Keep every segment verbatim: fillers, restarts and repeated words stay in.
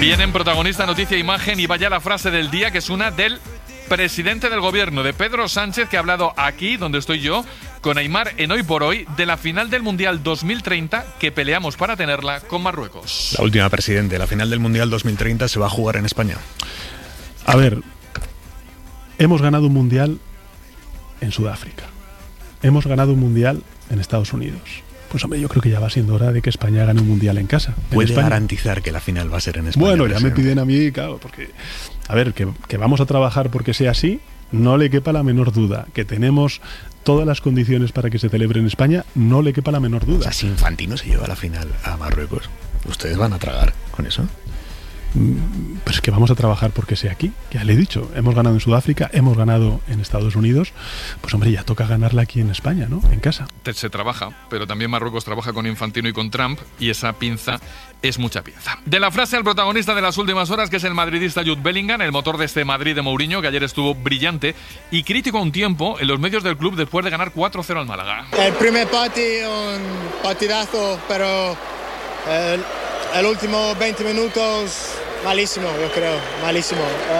Viene en protagonista, noticia, imagen y vaya la frase del día, que es una del presidente del gobierno, de Pedro Sánchez, que ha hablado aquí, donde estoy yo, con Aimar en Hoy por Hoy, de la final del Mundial dos mil treinta, que peleamos para tenerla con Marruecos. La última, presidente, la final del Mundial dos mil treinta se va a jugar en España. A ver, hemos ganado un Mundial en Sudáfrica. Hemos ganado un Mundial en Estados Unidos. Pues hombre, yo creo que ya va siendo hora de que España gane un Mundial en casa. ¿Puede España. garantizar que la final va a ser en España? Bueno, ya me piden a mí, claro, porque... A ver, que, que vamos a trabajar porque sea así, no le quepa la menor duda. Que tenemos todas las condiciones para que se celebre en España, no le quepa la menor duda. O sea, si Infantino se lleva la final a Marruecos, ¿ustedes van a tragar con eso? Pues es que vamos a trabajar porque sea aquí. Ya le he dicho, hemos ganado en Sudáfrica, hemos ganado en Estados Unidos. Pues hombre, ya toca ganarla aquí en España, ¿no? En casa. Se trabaja, pero también Marruecos trabaja con Infantino y con Trump, y esa pinza es mucha pinza. De la frase al protagonista de las últimas horas, que es el madridista Jude Bellingham, el motor de este Madrid de Mourinho, que ayer estuvo brillante y crítico a un tiempo en los medios del club después de ganar cuatro cero al Málaga. El primer partido, un partidazo, pero el, el último veinte minutos... Malísimo, yo creo, malísimo.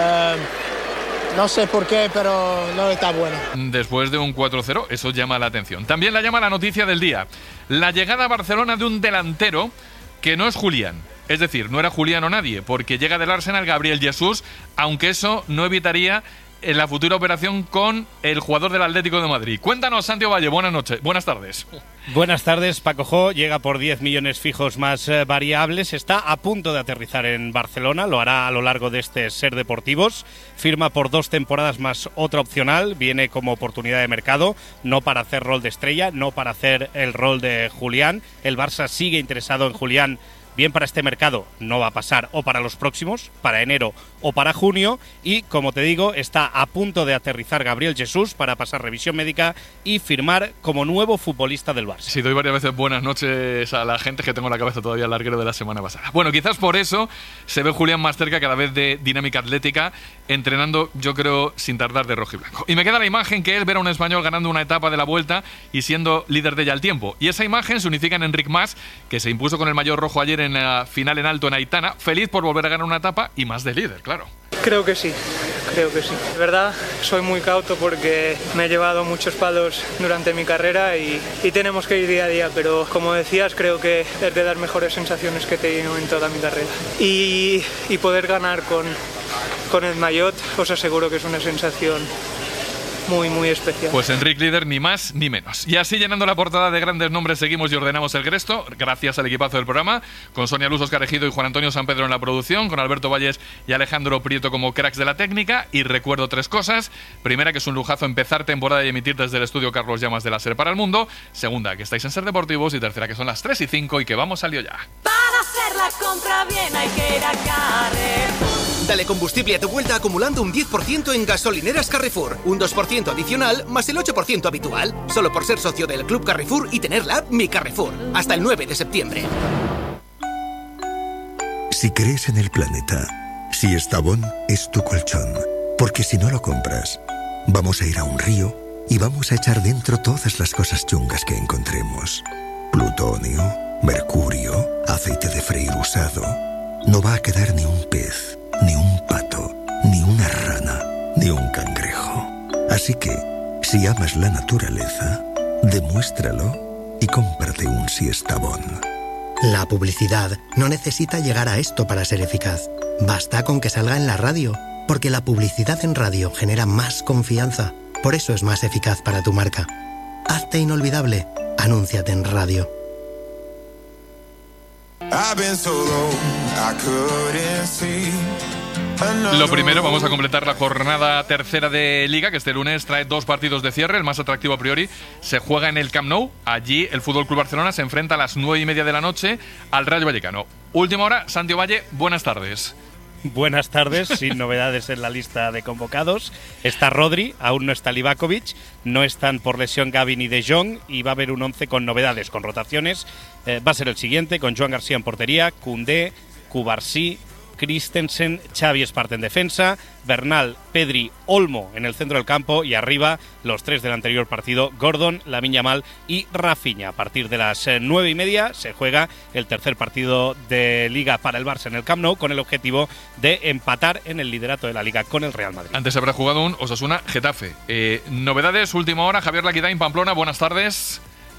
Uh, no sé por qué, pero no está bueno. Después de un cuatro cero, eso llama la atención. También la llama la noticia del día. La llegada a Barcelona de un delantero que no es Julián. Es decir, no era Julián o nadie, porque llega del Arsenal Gabriel Jesús, aunque eso no evitaría en la futura operación con el jugador del Atlético de Madrid. Cuéntanos, Santiago Valle, buenas noches, buenas tardes. Buenas tardes, Paco Jo, llega por diez millones fijos más eh, variables, está a punto de aterrizar en Barcelona, lo hará a lo largo de este Ser Deportivos, firma por dos temporadas más otra opcional, viene como oportunidad de mercado, no para hacer rol de estrella, no para hacer el rol de Julián, el Barça sigue interesado en Julián, bien para este mercado, no va a pasar, o para los próximos, para enero o para junio, y como te digo, está a punto de aterrizar Gabriel Jesús para pasar revisión médica y firmar como nuevo futbolista del Barça. Sí, doy varias veces buenas noches a la gente, que tengo la cabeza todavía larguero de la semana pasada. Bueno, quizás por eso se ve Julián más cerca cada vez de dinámica atlética, entrenando, yo creo, sin tardar, de rojo y blanco. Y me queda la imagen que es ver a un español ganando una etapa de la Vuelta y siendo líder de ella al tiempo. Y esa imagen se unifica en Enric Mas, que se impuso con el maillot rojo ayer en la final en alto en Aitana, feliz por volver a ganar una etapa y más de líder, claro. Creo que sí, creo que sí. De verdad, soy muy cauto porque me he llevado muchos palos durante mi carrera y, y tenemos que ir día a día, pero como decías, creo que es de las mejores sensaciones que he tenido en toda mi carrera. Y, y poder ganar con, con el maillot, os aseguro que es una sensación muy, muy especial. Pues Enric líder, ni más ni menos. Y así, llenando la portada de grandes nombres, seguimos y ordenamos el gresto, gracias al equipazo del programa, con Sonia Luz, Óscar Ejido y Juan Antonio San Pedro en la producción, con Alberto Valles y Alejandro Prieto como cracks de la técnica. Y recuerdo tres cosas. Primera, que es un lujazo empezar temporada y emitir desde el estudio Carlos Llamas de la SER para el mundo. Segunda, que estáis en Ser Deportivos. Y tercera, que son las tres y cinco y que vamos al lío ya. Para hacer la compra bien hay que ir a Carrefour. Dale combustible a tu vuelta acumulando un diez por ciento en gasolineras Carrefour, un dos por ciento adicional más el ocho por ciento habitual, solo por ser socio del Club Carrefour y tener la app Mi Carrefour, hasta el nueve de septiembre. Si crees en el planeta, si Estavón es tu colchón, porque si no lo compras, vamos a ir a un río y vamos a echar dentro todas las cosas chungas que encontremos. Plutonio, mercurio, aceite de freír usado. No va a quedar ni un pez, ni un pato, ni una rana, ni un cangrejo. Así que, si amas la naturaleza, demuéstralo y cómprate un Siestabón. La publicidad no necesita llegar a esto para ser eficaz. Basta con que salga en la radio, porque la publicidad en radio genera más confianza. Por eso es más eficaz para tu marca. Hazte inolvidable. Anúnciate en radio. Lo primero, vamos a completar la jornada tercera de Liga, que este lunes trae dos partidos de cierre. El más atractivo a priori se juega en el Camp Nou. Allí el F C Barcelona se enfrenta a las nueve y media de la noche al Rayo Vallecano. Última hora, Santiago Valle, buenas tardes. Buenas tardes, sin novedades en la lista de convocados. Está Rodri, aún no está Livakovic, no están por lesión Gavi ni De Jong y va a haber un once con novedades, con rotaciones. Eh, va a ser el siguiente, con Joan García en portería, Koundé, Cubarsí, Christensen, Xavi Esparta en defensa, Bernal, Pedri, Olmo en el centro del campo y arriba los tres del anterior partido, Gordon, Lamine Yamal y Rafinha. A partir de las nueve y media se juega el tercer partido de Liga para el Barça en el Camp Nou con el objetivo de empatar en el liderato de la Liga con el Real Madrid. Antes habrá jugado un Osasuna-Getafe. Eh, novedades, última hora, Javier Laquidain, Pamplona, buenas tardes.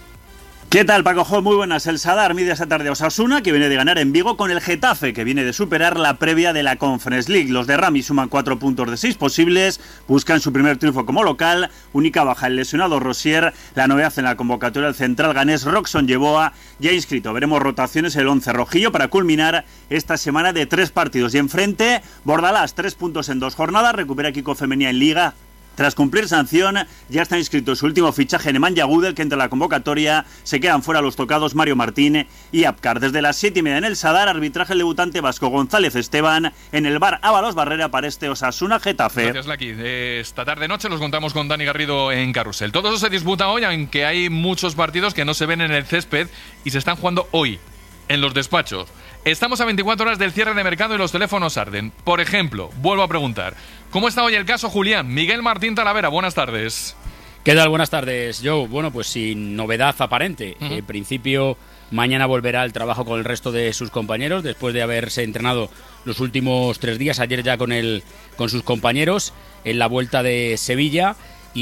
¿Qué tal, Paco Jo? Muy buenas. El Sadar mide esta tarde a Osasuna, que viene de ganar en Vigo, con el Getafe, que viene de superar la previa de la Conference League. Los de Rami suman cuatro puntos de seis posibles, buscan su primer triunfo como local. Única baja el lesionado Rosier. La novedad en la convocatoria del central ganés Roxon Yeboah, ya inscrito. Veremos rotaciones el once rojillo para culminar esta semana de tres partidos. Y enfrente, Bordalás, tres puntos en dos jornadas, recupera Kiko Femenía en Liga. Tras cumplir sanción, ya está inscrito su último fichaje, Nemanja Gudel, que entra en la convocatoria. Se quedan fuera los tocados Mario Martín y Apcar. Desde las siete y media en el Sadar, arbitraje el debutante vasco González Esteban. En el bar Ábalos Barrera para este Osasuna Getafe. Gracias, Laki. Esta tarde noche los contamos con Dani Garrido en Carrusel. Todo eso se disputa hoy, aunque hay muchos partidos que no se ven en el césped y se están jugando hoy, en los despachos. Estamos a veinticuatro horas del cierre de mercado y los teléfonos arden. Por ejemplo, vuelvo a preguntar, ¿cómo está hoy el caso Julián? Miguel Martín Talavera, buenas tardes. ¿Qué tal? Buenas tardes, Joe. Bueno, pues sin novedad aparente. Uh-huh. En principio, mañana volverá al trabajo con el resto de sus compañeros, después de haberse entrenado los últimos tres días, ayer ya con, el, con sus compañeros, en la vuelta de Sevilla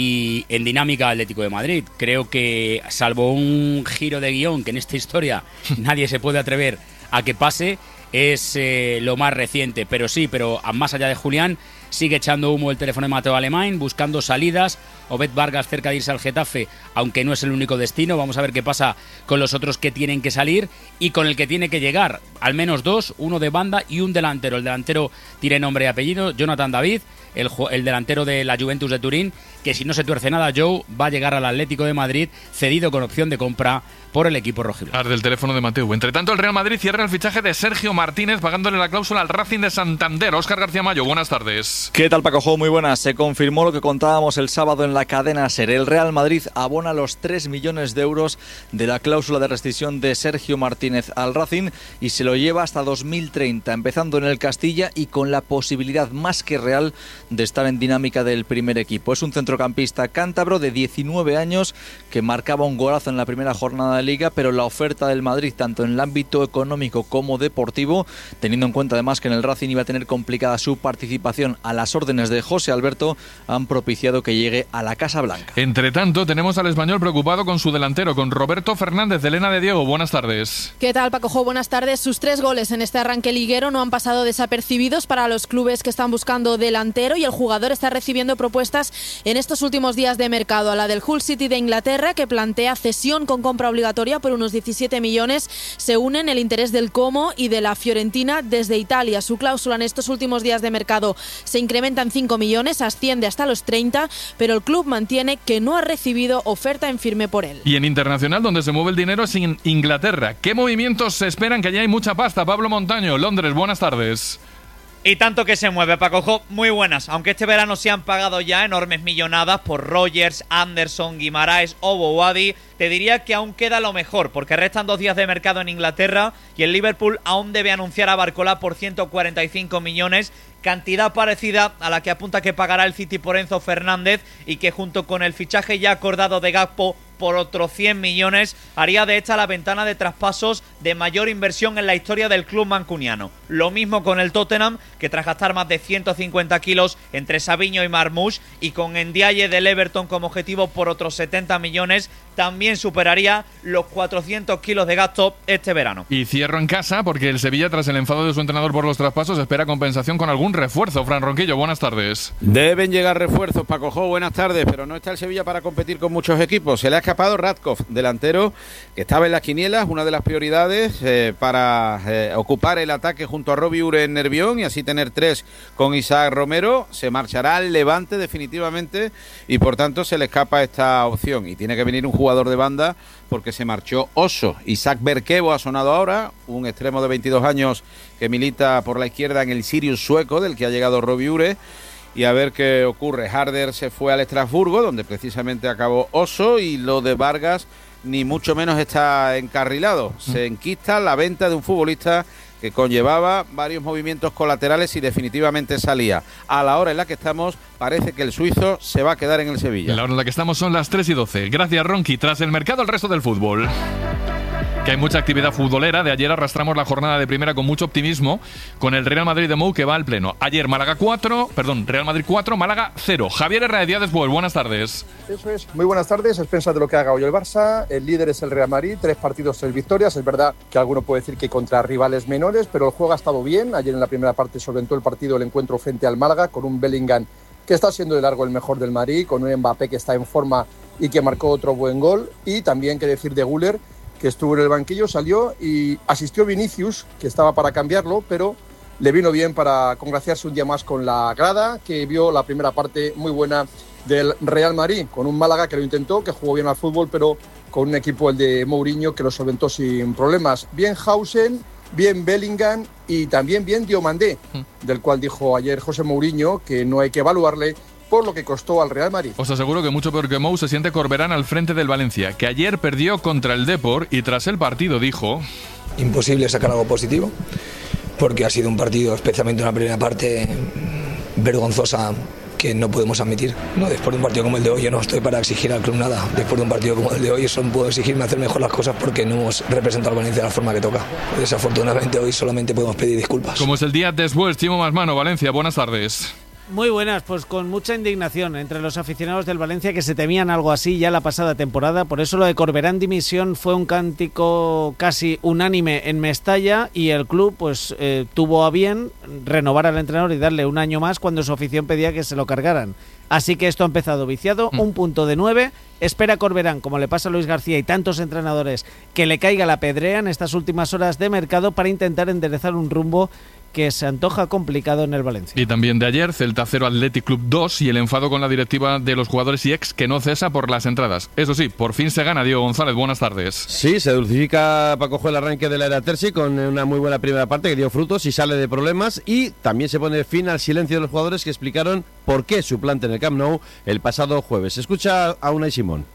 y en dinámica Atlético de Madrid. Creo que, salvo un giro de guión que en esta historia nadie se puede atrever a que pase, es eh, lo más reciente. Pero sí, pero más allá de Julián, sigue echando humo el teléfono de Mateo Alemán, buscando salidas. Obed Vargas cerca de irse al Getafe, aunque no es el único destino. Vamos a ver qué pasa con los otros que tienen que salir y con el que tiene que llegar. Al menos dos, uno de banda y un delantero. El delantero tiene nombre y apellido, Jonathan David, el, el delantero de la Juventus de Turín, que si no se tuerce nada, Joe, va a llegar al Atlético de Madrid cedido con opción de compra por el equipo rojiblanco. Del teléfono de Mateo. Entre tanto, el Real Madrid cierra el fichaje de Sergio Martínez pagándole la cláusula al Racing de Santander. Óscar García Mayo, buenas tardes. ¿Qué tal, Paco Jo? Muy buenas. Se confirmó lo que contábamos el sábado en la cadena SER. El Real Madrid abona los tres millones de euros de la cláusula de rescisión de Sergio Martínez al Racing y se lo lleva hasta dos mil treinta, empezando en el Castilla y con la posibilidad más que real de estar en dinámica del primer equipo. Es un centrocampista cántabro de diecinueve años que marcaba un golazo en la primera jornada de Liga, pero la oferta del Madrid, tanto en el ámbito económico como deportivo, teniendo en cuenta además que en el Racing iba a tener complicada su participación a las órdenes de José Alberto, han propiciado que llegue a la Casa Blanca. Entre tanto, tenemos al español preocupado con su delantero, con Roberto Fernández de Elena de Diego. Buenas tardes. ¿Qué tal, Paco Jo? Buenas tardes. Sus tres goles en este arranque liguero no han pasado desapercibidos para los clubes que están buscando delantero y el jugador está recibiendo propuestas en estos últimos días de mercado. A la del Hull City de Inglaterra, que plantea cesión con compra obligatoria por unos diecisiete millones, se unen el interés del Como y de la Fiorentina desde Italia. Su cláusula en estos últimos días de mercado se incrementa en cinco millones, asciende hasta los treinta, pero el club mantiene que no ha recibido oferta en firme por él. Y en internacional, donde se mueve el dinero, es en Inglaterra. ¿Qué movimientos se esperan? Que ya hay mucha pasta. Pablo Montaño, Londres, buenas tardes. Y tanto que se mueve, Paco Jo, muy buenas. Aunque este verano se han pagado ya enormes millonadas por Rogers, Anderson, Guimaraes o Bouadi, te diría que aún queda lo mejor, porque restan dos días de mercado en Inglaterra y el Liverpool aún debe anunciar a Barcola por ciento cuarenta y cinco millones, cantidad parecida a la que apunta que pagará el City por Enzo Fernández y que junto con el fichaje ya acordado de Gakpo por otros cien millones, haría de esta la ventana de traspasos de mayor inversión en la historia del club mancuniano. Lo mismo con el Tottenham, que tras gastar más de ciento cincuenta kilos entre Savinho y Marmoush, y con Ndiaye del Everton como objetivo por otros setenta millones, también superaría los cuatrocientos kilos de gasto este verano. Y cierro en casa porque el Sevilla, tras el enfado de su entrenador por los traspasos, espera compensación con algún refuerzo. Fran Ronquillo, buenas tardes. Deben llegar refuerzos, Paco Jo, buenas tardes, pero no está el Sevilla para competir con muchos equipos. Se le ha escapado Radkov, delantero que estaba en las quinielas, una de las prioridades eh, para eh, ocupar el ataque junto a Robbie Ure en Nervión y así tener tres con Isaac Romero. Se marchará al Levante definitivamente y por tanto se le escapa esta opción y tiene que venir un jugador de banda porque se marchó Oso. Isaac Berkevo ha sonado ahora, un extremo de veintidós años que milita por la izquierda en el Sirius sueco, del que ha llegado Robbie Ure. Y a ver qué ocurre. Harder se fue al Estrasburgo, donde precisamente acabó Oso, y lo de Vargas ni mucho menos está encarrilado. Se enquista la venta de un futbolista que conllevaba varios movimientos colaterales y definitivamente salía. A la hora en la que estamos, parece que el suizo se va a quedar en el Sevilla. La hora en la que estamos son las tres y doce. Gracias, Ronqui. Tras el mercado, el resto del fútbol. Que hay mucha actividad futbolera. De ayer arrastramos la jornada de primera con mucho optimismo, con el Real Madrid de Mou que va al pleno. Ayer Málaga cuatro, perdón, Real Madrid cuatro, Málaga cero. Javier Herrera de Díaz Después, buenas tardes. Eso es, muy buenas tardes. Expensa de lo que haga hoy el Barça. El líder es el Real Madrid, tres partidos, tres victorias. Es verdad que alguno puede decir que contra rivales menores, pero el juego ha estado bien. Ayer en la primera parte solventó el partido el encuentro frente al Málaga, con un Bellingham que está siendo de largo el mejor del Madrid, con un Mbappé que está en forma y que marcó otro buen gol. Y también, qué decir de Güler, que estuvo en el banquillo, salió y asistió Vinicius, que estaba para cambiarlo, pero le vino bien para congraciarse un día más con la grada, que vio la primera parte muy buena del Real Madrid, con un Málaga que lo intentó, que jugó bien al fútbol, pero con un equipo, el de Mourinho, que lo solventó sin problemas. Bien Hausen, bien Bellingham y también bien Diomandé, del cual dijo ayer José Mourinho que no hay que evaluarle por lo que costó al Real Madrid. Os aseguro que mucho peor que Mou se siente Corberán al frente del Valencia, que ayer perdió contra el Depor y tras el partido dijo: imposible sacar algo positivo, porque ha sido un partido, especialmente en la primera parte, vergonzosa, que no podemos admitir. No, después de un partido como el de hoy, yo no estoy para exigir al club nada. Después de un partido como el de hoy, solo puedo exigirme hacer mejor las cosas porque no hemos representado al Valencia de la forma que toca. Desafortunadamente hoy solamente podemos pedir disculpas. Como es el día después, Chimo Masmano, Valencia, buenas tardes. Muy buenas, pues con mucha indignación entre los aficionados del Valencia, que se temían algo así ya la pasada temporada. Por eso lo de Corberán dimisión fue un cántico casi unánime en Mestalla, y el club pues eh, tuvo a bien renovar al entrenador y darle un año más cuando su afición pedía que se lo cargaran. Así que esto ha empezado viciado, mm. un punto de nueve. Espera Corberán, como le pasa a Luis García y tantos entrenadores, que le caiga la pedrea en estas últimas horas de mercado para intentar enderezar un rumbo que se antoja complicado en el Valencia. Y también de ayer, Celta cero, Athletic Club dos, y el enfado con la directiva de los jugadores y ex que no cesa por las entradas. Eso sí, por fin se gana. Diego González, buenas tardes. Sí, se dulcifica Paco el arranque de la era Terzi con una muy buena primera parte que dio frutos y sale de problemas, y también se pone fin al silencio de los jugadores que explicaron por qué suplante en el Camp Nou el pasado jueves. Escucha a Unai Simón.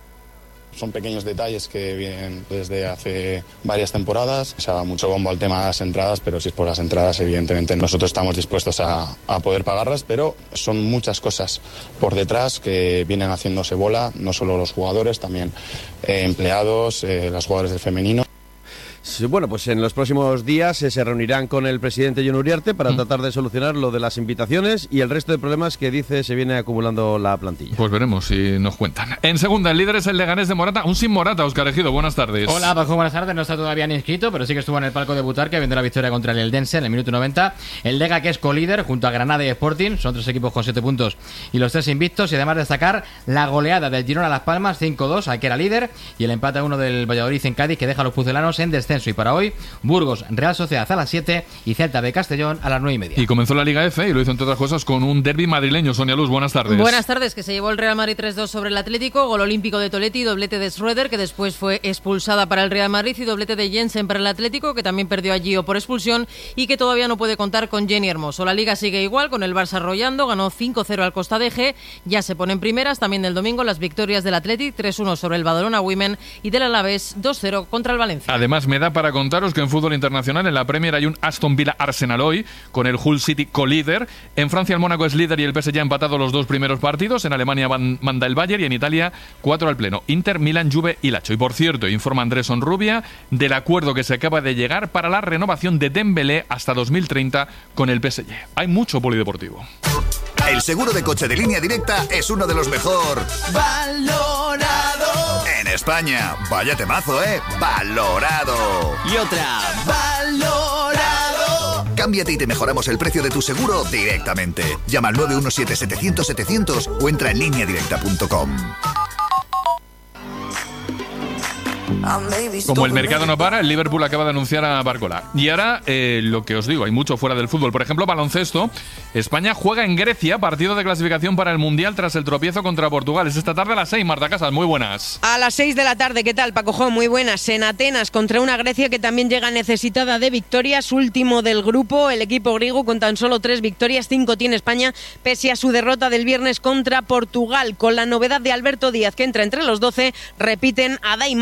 Son pequeños detalles que vienen desde hace varias temporadas. Se da mucho bombo al tema de las entradas, pero si es por las entradas, evidentemente nosotros estamos dispuestos a, a poder pagarlas, pero son muchas cosas por detrás que vienen haciéndose bola, no solo los jugadores, también eh, empleados, eh, los jugadores del femenino. Sí, bueno, pues en los próximos días eh, se reunirán con el presidente Jon Uriarte para mm. tratar de solucionar lo de las invitaciones y el resto de problemas que dice se viene acumulando la plantilla. Pues veremos si nos cuentan. En segunda, el líder es el Leganés de Morata, aún sin Morata. Óscar Ejido, buenas tardes. Hola, Paco, buenas tardes. No está todavía ni inscrito, pero sí que estuvo en el palco de Butarque viendo la victoria contra el Eldense en el minuto noventa. El Lega, que es colíder junto a Granada y Sporting, son tres equipos con siete puntos y los tres invictos, y además destacar la goleada del Girona a Las Palmas cinco dos, al que era líder, y el empate a uno del Valladolid en Cádiz, que deja a los pucelanos en descenso. Y para hoy, Burgos, Real Sociedad a las siete y Celta de Castellón a las nueve y media. Y comenzó la Liga F y lo hizo entre otras cosas con un derbi madrileño. Sonia Luz, buenas tardes. Buenas tardes, que se llevó el Real Madrid tres dos sobre el Atlético, gol olímpico de Toletti, doblete de Schroeder, que después fue expulsada para el Real Madrid, y doblete de Jensen para el Atlético, que también perdió a Gio por expulsión y que todavía no puede contar con Jenny Hermoso. La Liga sigue igual, con el Barça arrollando, ganó cinco cero al Costa de G, ya se ponen primeras. También del domingo las victorias del Athletic, tres uno sobre el Badalona Women, y del Alavés dos cero contra el Valencia. Además, me da para contaros que en fútbol internacional, en la Premier hay un Aston Villa Arsenal hoy, con el Hull City colíder. En Francia el Mónaco es líder y el P S G ha empatado los dos primeros partidos. En Alemania van, manda el Bayern, y en Italia cuatro al pleno. Inter, Milan, Juve y Lazio. Y por cierto, informa Andrés Onrubia del acuerdo que se acaba de llegar para la renovación de Dembélé hasta dos mil treinta con el P S G. Hay mucho polideportivo. El seguro de coche de Línea Directa es uno de los mejor valorado en España. Vaya temazo, ¿eh? Valorado. Y otra, valorado. Cámbiate y te mejoramos el precio de tu seguro directamente. Llama al nueve uno siete, setecientos, setecientos o entra en línea directa punto com. Como el mercado no para, el Liverpool acaba de anunciar a Barcola. Y ahora, eh, lo que os digo, hay mucho fuera del fútbol. Por ejemplo, baloncesto. España juega en Grecia, partido de clasificación para el Mundial tras el tropiezo contra Portugal. Es esta tarde a las seis, Marta Casas, muy buenas. A las seis de la tarde, ¿qué tal, Paco Jo? Muy buenas. En Atenas, contra una Grecia que también llega necesitada de victorias, último del grupo. El equipo griego con tan solo tres victorias, cinco tiene España, pese a su derrota del viernes contra Portugal. Con la novedad de Alberto Díaz, que entra entre los doce, repiten a Daimara, Hugo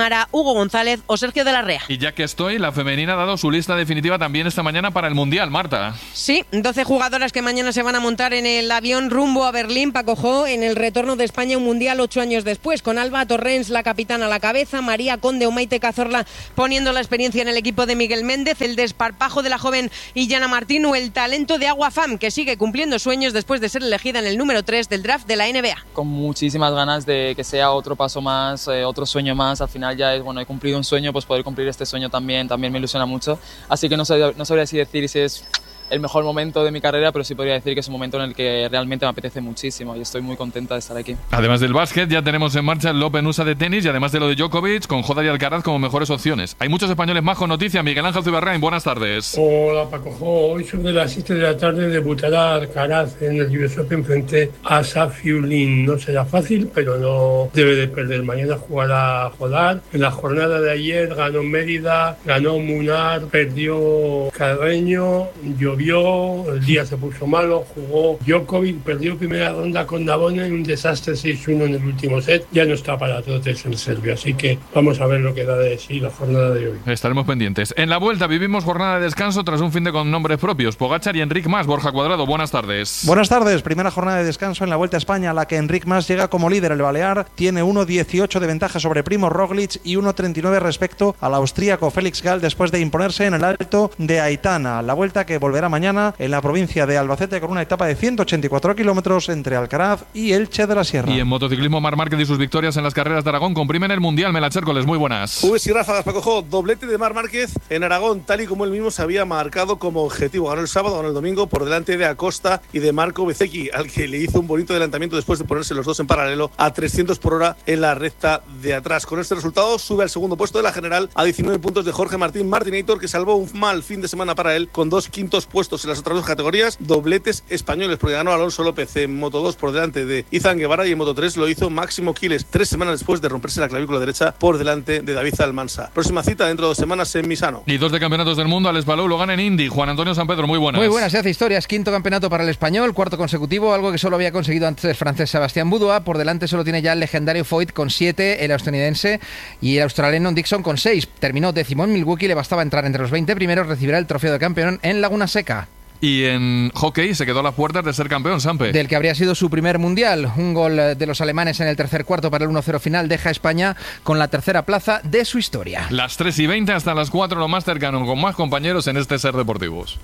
Hugo González o Sergio de la Rea. Y ya que estoy, la femenina ha dado su lista definitiva también esta mañana para el Mundial, Marta. Sí, doce jugadoras que mañana se van a montar en el avión rumbo a Berlín, Paco Jo, en el retorno de España a un Mundial ocho años después, con Alba Torrens, la capitana, a la cabeza, María Conde o Maite Cazorla poniendo la experiencia en el equipo de Miguel Méndez, el desparpajo de la joven Illana Martín o el talento de Agua Fam, que sigue cumpliendo sueños después de ser elegida en el número tres del draft de la N B A. Con muchísimas ganas de que sea otro paso más, eh, otro sueño más. Al final ya es, bueno, he cumplido un sueño, pues poder cumplir este sueño también, también me ilusiona mucho. Así que no sabría, no sabría si decir si es el mejor momento de mi carrera, pero sí podría decir que es un momento en el que realmente me apetece muchísimo y estoy muy contenta de estar aquí. Además del básquet, ya tenemos en marcha el Open U S A de tenis y además de lo de Djokovic, con Joda y Alcaraz como mejores opciones. Hay muchos españoles más con noticias. Miguel Ángel Zuberrain, buenas tardes. Hola Paco Jo, hoy sobre las siete de la tarde debutará Alcaraz en el U S Open frente a Safiullin. No será fácil, pero no debe de perder. Mañana jugará Jodar. En la jornada de ayer ganó Mérida, ganó Munar, perdió Carreño, llovió, el día se puso malo, jugó Djokovic, perdió primera ronda con Navone en un desastre seis uno en el último set. Ya no está para trotes en Serbia, así que vamos a ver lo que da de sí la jornada de hoy. Estaremos pendientes. En la vuelta vivimos jornada de descanso tras un fin de con nombres propios. Pogačar y Enric Mas. Borja Cuadrado, buenas tardes. Buenas tardes. Primera jornada de descanso en la Vuelta a España, a la que Enric Mas llega como líder. El balear tiene uno dieciocho de ventaja sobre Primo Roglic y uno treinta y nueve respecto al austríaco Félix Gall después de imponerse en el Alto de Aitana. La vuelta que volverá mañana en la provincia de Albacete con una etapa de ciento ochenta y cuatro kilómetros entre Alcaraz y Elche de la Sierra. Y en motociclismo, Marc Márquez y sus victorias en las carreras de Aragón comprimen el Mundial. Mela Chércoles, muy buenas. Ubes y ráfagas, Paco Jo. Doblete de Marc Márquez en Aragón, tal y como él mismo se había marcado como objetivo. Ganó el sábado, ganó el domingo por delante de Acosta y de Marco Bezzecchi, al que le hizo un bonito adelantamiento después de ponerse los dos en paralelo a trescientos por hora en la recta de atrás. Con este resultado sube al segundo puesto de la general a diecinueve puntos de Jorge Martín Martinator, que salvó un mal fin de semana para él con dos quintos puestos en las otras dos categorías, dobletes españoles, porque ganó Alonso López en Moto dos por delante de Izan Guevara y en Moto tres lo hizo Máximo Quiles, tres semanas después de romperse la clavícula derecha por delante de David Almansa. Próxima cita dentro de dos semanas en Misano. Y dos de campeonatos del mundo, Alex Palou lo gana en Indy. Juan Antonio San Pedro, muy buenas. Muy buenas, se hace historias. Quinto campeonato para el español, cuarto consecutivo, algo que solo había conseguido antes el francés Sebastián Boudoir. Por delante solo tiene ya el legendario Foyt con siete, el estadounidense y el australiano Dixon con seis. Terminó décimo en Milwaukee, le bastaba entrar entre los veinte primeros, recibirá el trofeo de campeón en Laguna Seca. Y en hockey se quedó a las puertas de ser campeón, Sampe. Del que habría sido su primer mundial. Un gol de los alemanes en el tercer cuarto para el uno cero final deja a España con la tercera plaza de su historia. Las tres y veinte hasta las cuatro, lo más cercano, con más compañeros en este Ser Deportivos.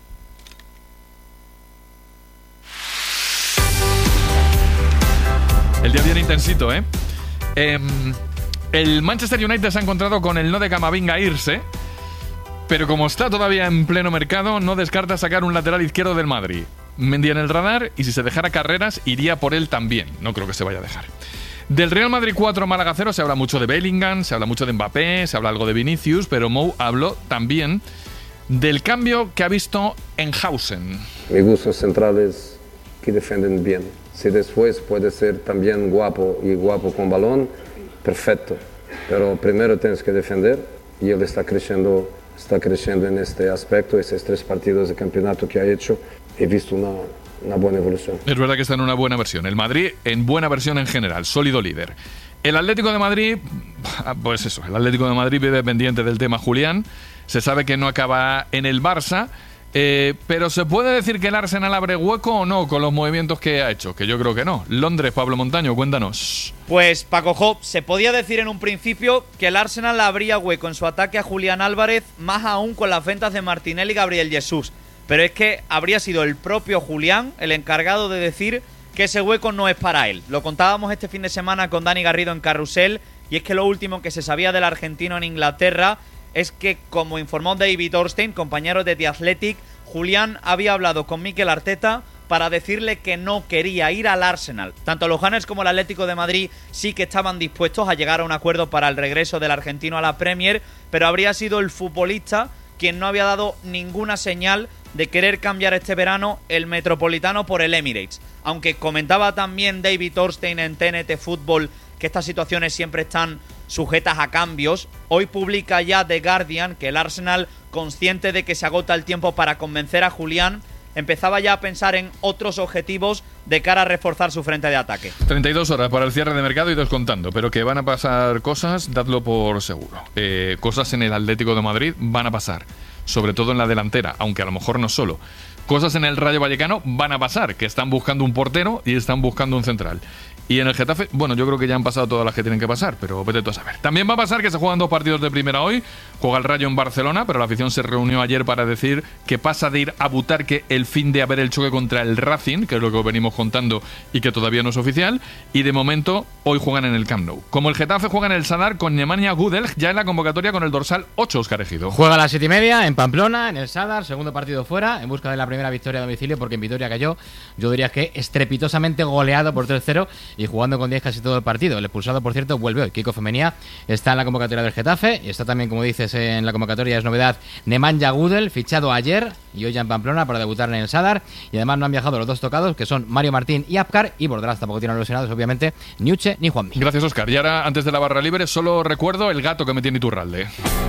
El día viene intensito, ¿eh? eh el Manchester United se ha encontrado con el no de Camavinga a irse, pero como está todavía en pleno mercado, no descarta sacar un lateral izquierdo del Madrid. Mendy en el radar, y si se dejara Carreras, iría por él también. No creo que se vaya a dejar. Del Real Madrid cuatro, Málaga cero, se habla mucho de Bellingham, se habla mucho de Mbappé, se habla algo de Vinicius, pero Mou habló también del cambio que ha visto en Hausen. Me gustan centrales que defienden bien. Si después puede ser también guapo y guapo con balón, perfecto. Pero primero tienes que defender, y él está creciendo está creciendo en este aspecto. Esos tres partidos de campeonato que ha hecho, he visto una, una buena evolución. Es verdad que está en una buena versión. El Madrid en buena versión en general, sólido líder. El Atlético de Madrid, pues eso, el Atlético de Madrid vive pendiente del tema Julián. Se sabe que no acaba en el Barça, eh, pero ¿se puede decir que el Arsenal abre hueco o no con los movimientos que ha hecho? Que yo creo que no. Londres, Pablo Montaño, cuéntanos. Pues Paco Jo, se podía decir en un principio que el Arsenal abría hueco en su ataque a Julián Álvarez, más aún con las ventas de Martinelli y Gabriel Jesús. Pero es que habría sido el propio Julián el encargado de decir que ese hueco no es para él. Lo contábamos este fin de semana con Dani Garrido en Carrusel, y es que lo último que se sabía del argentino en Inglaterra es que, como informó David Ornstein, compañero de The Athletic, Julián había hablado con Mikel Arteta para decirle que no quería ir al Arsenal. Tanto los Gunners como el Atlético de Madrid sí que estaban dispuestos a llegar a un acuerdo para el regreso del argentino a la Premier, pero habría sido el futbolista quien no había dado ninguna señal de querer cambiar este verano el Metropolitano por el Emirates. Aunque comentaba también David Ornstein en T N T Fútbol que estas situaciones siempre están sujetas a cambios, hoy publica ya The Guardian que el Arsenal, consciente de que se agota el tiempo para convencer a Julián, empezaba ya a pensar en otros objetivos de cara a reforzar su frente de ataque. treinta y dos horas para el cierre de mercado y descontando, pero que van a pasar cosas, dadlo por seguro. Eh, cosas en el Atlético de Madrid van a pasar, sobre todo en la delantera, aunque a lo mejor no solo. Cosas en el Rayo Vallecano van a pasar, que están buscando un portero y están buscando un central. Y en el Getafe, bueno, yo creo que ya han pasado todas las que tienen que pasar, pero vete tú a saber. También va a pasar que se juegan dos partidos de primera hoy. Juega el Rayo en Barcelona, pero la afición se reunió ayer para decir que pasa de ir a Butarque el fin de haber el choque contra el Racing, que es lo que os venimos contando y que todavía no es oficial. Y de momento, hoy juegan en el Camp Nou. Como el Getafe juega en el Sadar con Nemanja Gudelj, ya en la convocatoria con el dorsal ocho, Óscar Ejido. Juega a las siete y media en Pamplona, en el Sadar, segundo partido fuera, en busca de la primera victoria a domicilio, porque en Vitoria cayó, yo diría que estrepitosamente goleado por tres cero y jugando con diez casi todo el partido. El expulsado, por cierto, vuelve hoy. Kiko Femenía está en la convocatoria del Getafe y está también, como dices, en la convocatoria, es novedad, Nemanja Gudelj, fichado ayer y hoy ya en Pamplona para debutar en el Sadar. Y además no han viajado los dos tocados, que son Mario Martín y Apcar, y Bordraz tampoco tienen lesionados, obviamente, ni Uche ni Juanmi. Gracias, Óscar. Y ahora, antes de la barra libre, solo recuerdo el gato que me tiene Iturralde.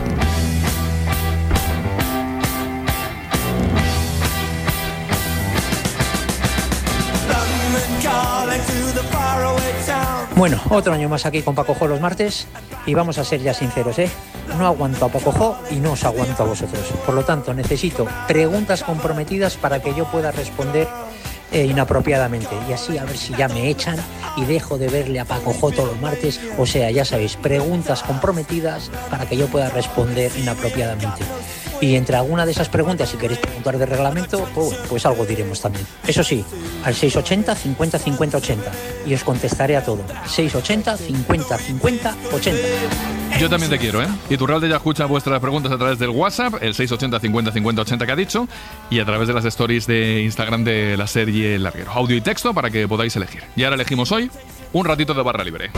Bueno, otro año más aquí con Paco Jo los martes y vamos a ser ya sinceros, ¿eh? No aguanto a Paco Jo y no os aguanto a vosotros. Por lo tanto, necesito preguntas comprometidas para que yo pueda responder eh, inapropiadamente. Y así a ver si ya me echan y dejo de verle a Paco Jo todos los martes. O sea, ya sabéis, preguntas comprometidas para que yo pueda responder inapropiadamente. Y entre alguna de esas preguntas, si queréis preguntar de reglamento, pues, pues algo diremos también. Eso sí, al seis ochenta, cincuenta, cincuenta, ochenta. Y os contestaré a todo. seis ochenta, cincuenta, cincuenta, ochenta. Yo también te quiero, ¿eh? Iturralde ya escucha vuestras preguntas a través del WhatsApp, el seis ochenta, cincuenta, cincuenta, ochenta que ha dicho, y a través de las stories de Instagram de la serie El Larguero. Audio y texto para que podáis elegir. Y ahora elegimos hoy un ratito de barra libre.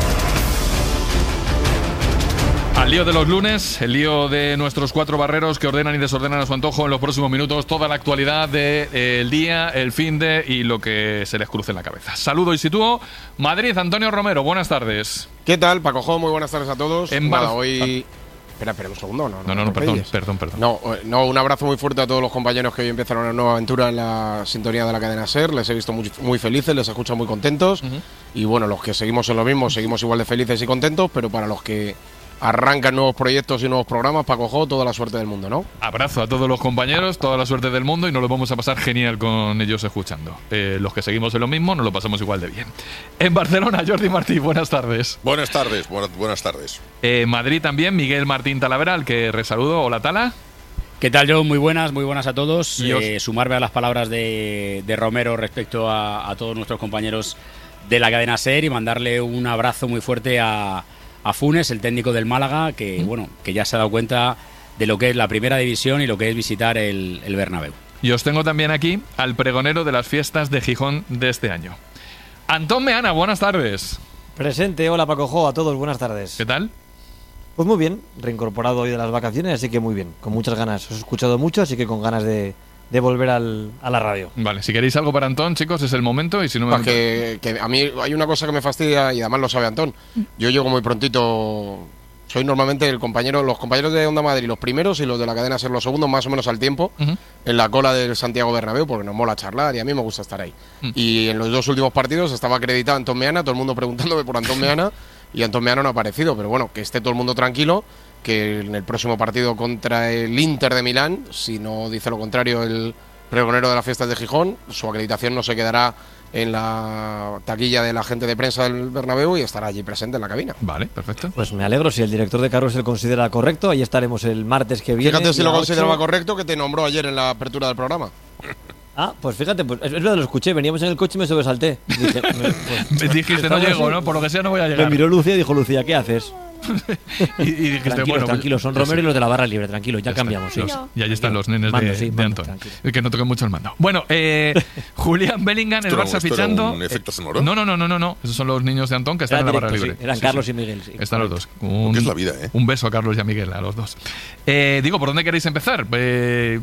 Al lío de los lunes, el lío de nuestros cuatro barreros que ordenan y desordenan a su antojo en los próximos minutos toda la actualidad del de, eh, día, el finde y lo que se les cruce en la cabeza. Saludo y sitúo. Madrid, Antonio Romero, buenas tardes. ¿Qué tal, Paco Jo? Muy buenas tardes a todos. En Nada, hoy... Espera, espera un segundo. No, no, no, no perdón, perdón, perdón. No, no, un abrazo muy fuerte a todos los compañeros que hoy empezaron una nueva aventura en la sintonía de la cadena SER. Les he visto muy, muy felices, les escucho muy contentos. Uh-huh. Y bueno, los que seguimos en lo mismo, seguimos igual de felices y contentos, pero para los que arrancan nuevos proyectos y nuevos programas, Paco Jo, toda la suerte del mundo, ¿no? Abrazo a todos los compañeros, toda la suerte del mundo y nos lo vamos a pasar genial con ellos escuchando. Eh, los que seguimos en lo mismo nos lo pasamos igual de bien. En Barcelona, Jordi Martín, buenas tardes. Buenas tardes, buenas, buenas tardes. En Madrid también, Miguel Martín Talavera, al que resaludo. Hola, Tala. ¿Qué tal, John? Muy buenas, muy buenas a todos. Y os... eh, sumarme a las palabras de, de Romero respecto a, a todos nuestros compañeros de la cadena SER y mandarle un abrazo muy fuerte a a Funes, el técnico del Málaga, que bueno, que ya se ha dado cuenta de lo que es la primera división y lo que es visitar el, el Bernabéu. Y os tengo también aquí al pregonero de las fiestas de Gijón de este año. Antón Meana, buenas tardes. Presente, hola Paco Jo, a todos, buenas tardes. ¿Qué tal? Pues muy bien, reincorporado hoy de las vacaciones, así que muy bien, con muchas ganas. Os he escuchado mucho, así que con ganas de... de volver al, a la radio. Vale, si queréis algo para Antón, chicos, es el momento y si no me... Pues que, que a mí hay una cosa que me fastidia y además lo sabe Antón. Yo llego muy prontito, soy normalmente el compañero, los compañeros de Onda Madrid los primeros y los de la cadena SER los segundos, más o menos al tiempo, uh-huh. en la cola del Santiago Bernabéu, porque nos mola charlar y a mí me gusta estar ahí. Uh-huh. Y en los dos últimos partidos estaba acreditado Antón Meana, todo el mundo preguntándome por Antón Meana y Antón Meana no ha aparecido, pero bueno, que esté todo el mundo tranquilo, que en el próximo partido contra el Inter de Milán, si no dice lo contrario el pregonero de las fiestas de Gijón, su acreditación no se quedará en la taquilla de la gente de prensa del Bernabéu y estará allí presente en la cabina. Vale, perfecto. Pues me alegro, si el director de carros lo considera correcto, ahí estaremos el martes que viene. Fíjate si lo consideraba correcto, que te nombró ayer en la apertura del programa. Ah, pues fíjate, pues es verdad, lo escuché, veníamos en el coche y me sobresalté. Dije, pues, dijiste, no llego, ¿no? Por lo que sea no voy a llegar. Me miró Lucía y dijo, Lucía, ¿qué haces? y, y dijiste, tranquilos, bueno, tranquilos, son Romero sí. y los de la barra libre, tranquilos, ya, ya cambiamos. Sí. Los, y ahí están los nenes mando, de, sí, de mando, Antón. Tranquilo. Que no toquen mucho el mando. Bueno, eh, Julián Bellingham, el Barça fichando. ¿Un efecto sonoro? No, no, no, no, no, no. Esos son los niños de Antón que están Era en la directo, barra libre. Sí. Eran sí, Carlos sí. y Miguel. Sí. Están los dos. Un, es la vida, ¿eh? Un beso a Carlos y a Miguel, a los dos. Eh, digo, ¿por dónde queréis empezar? Eh,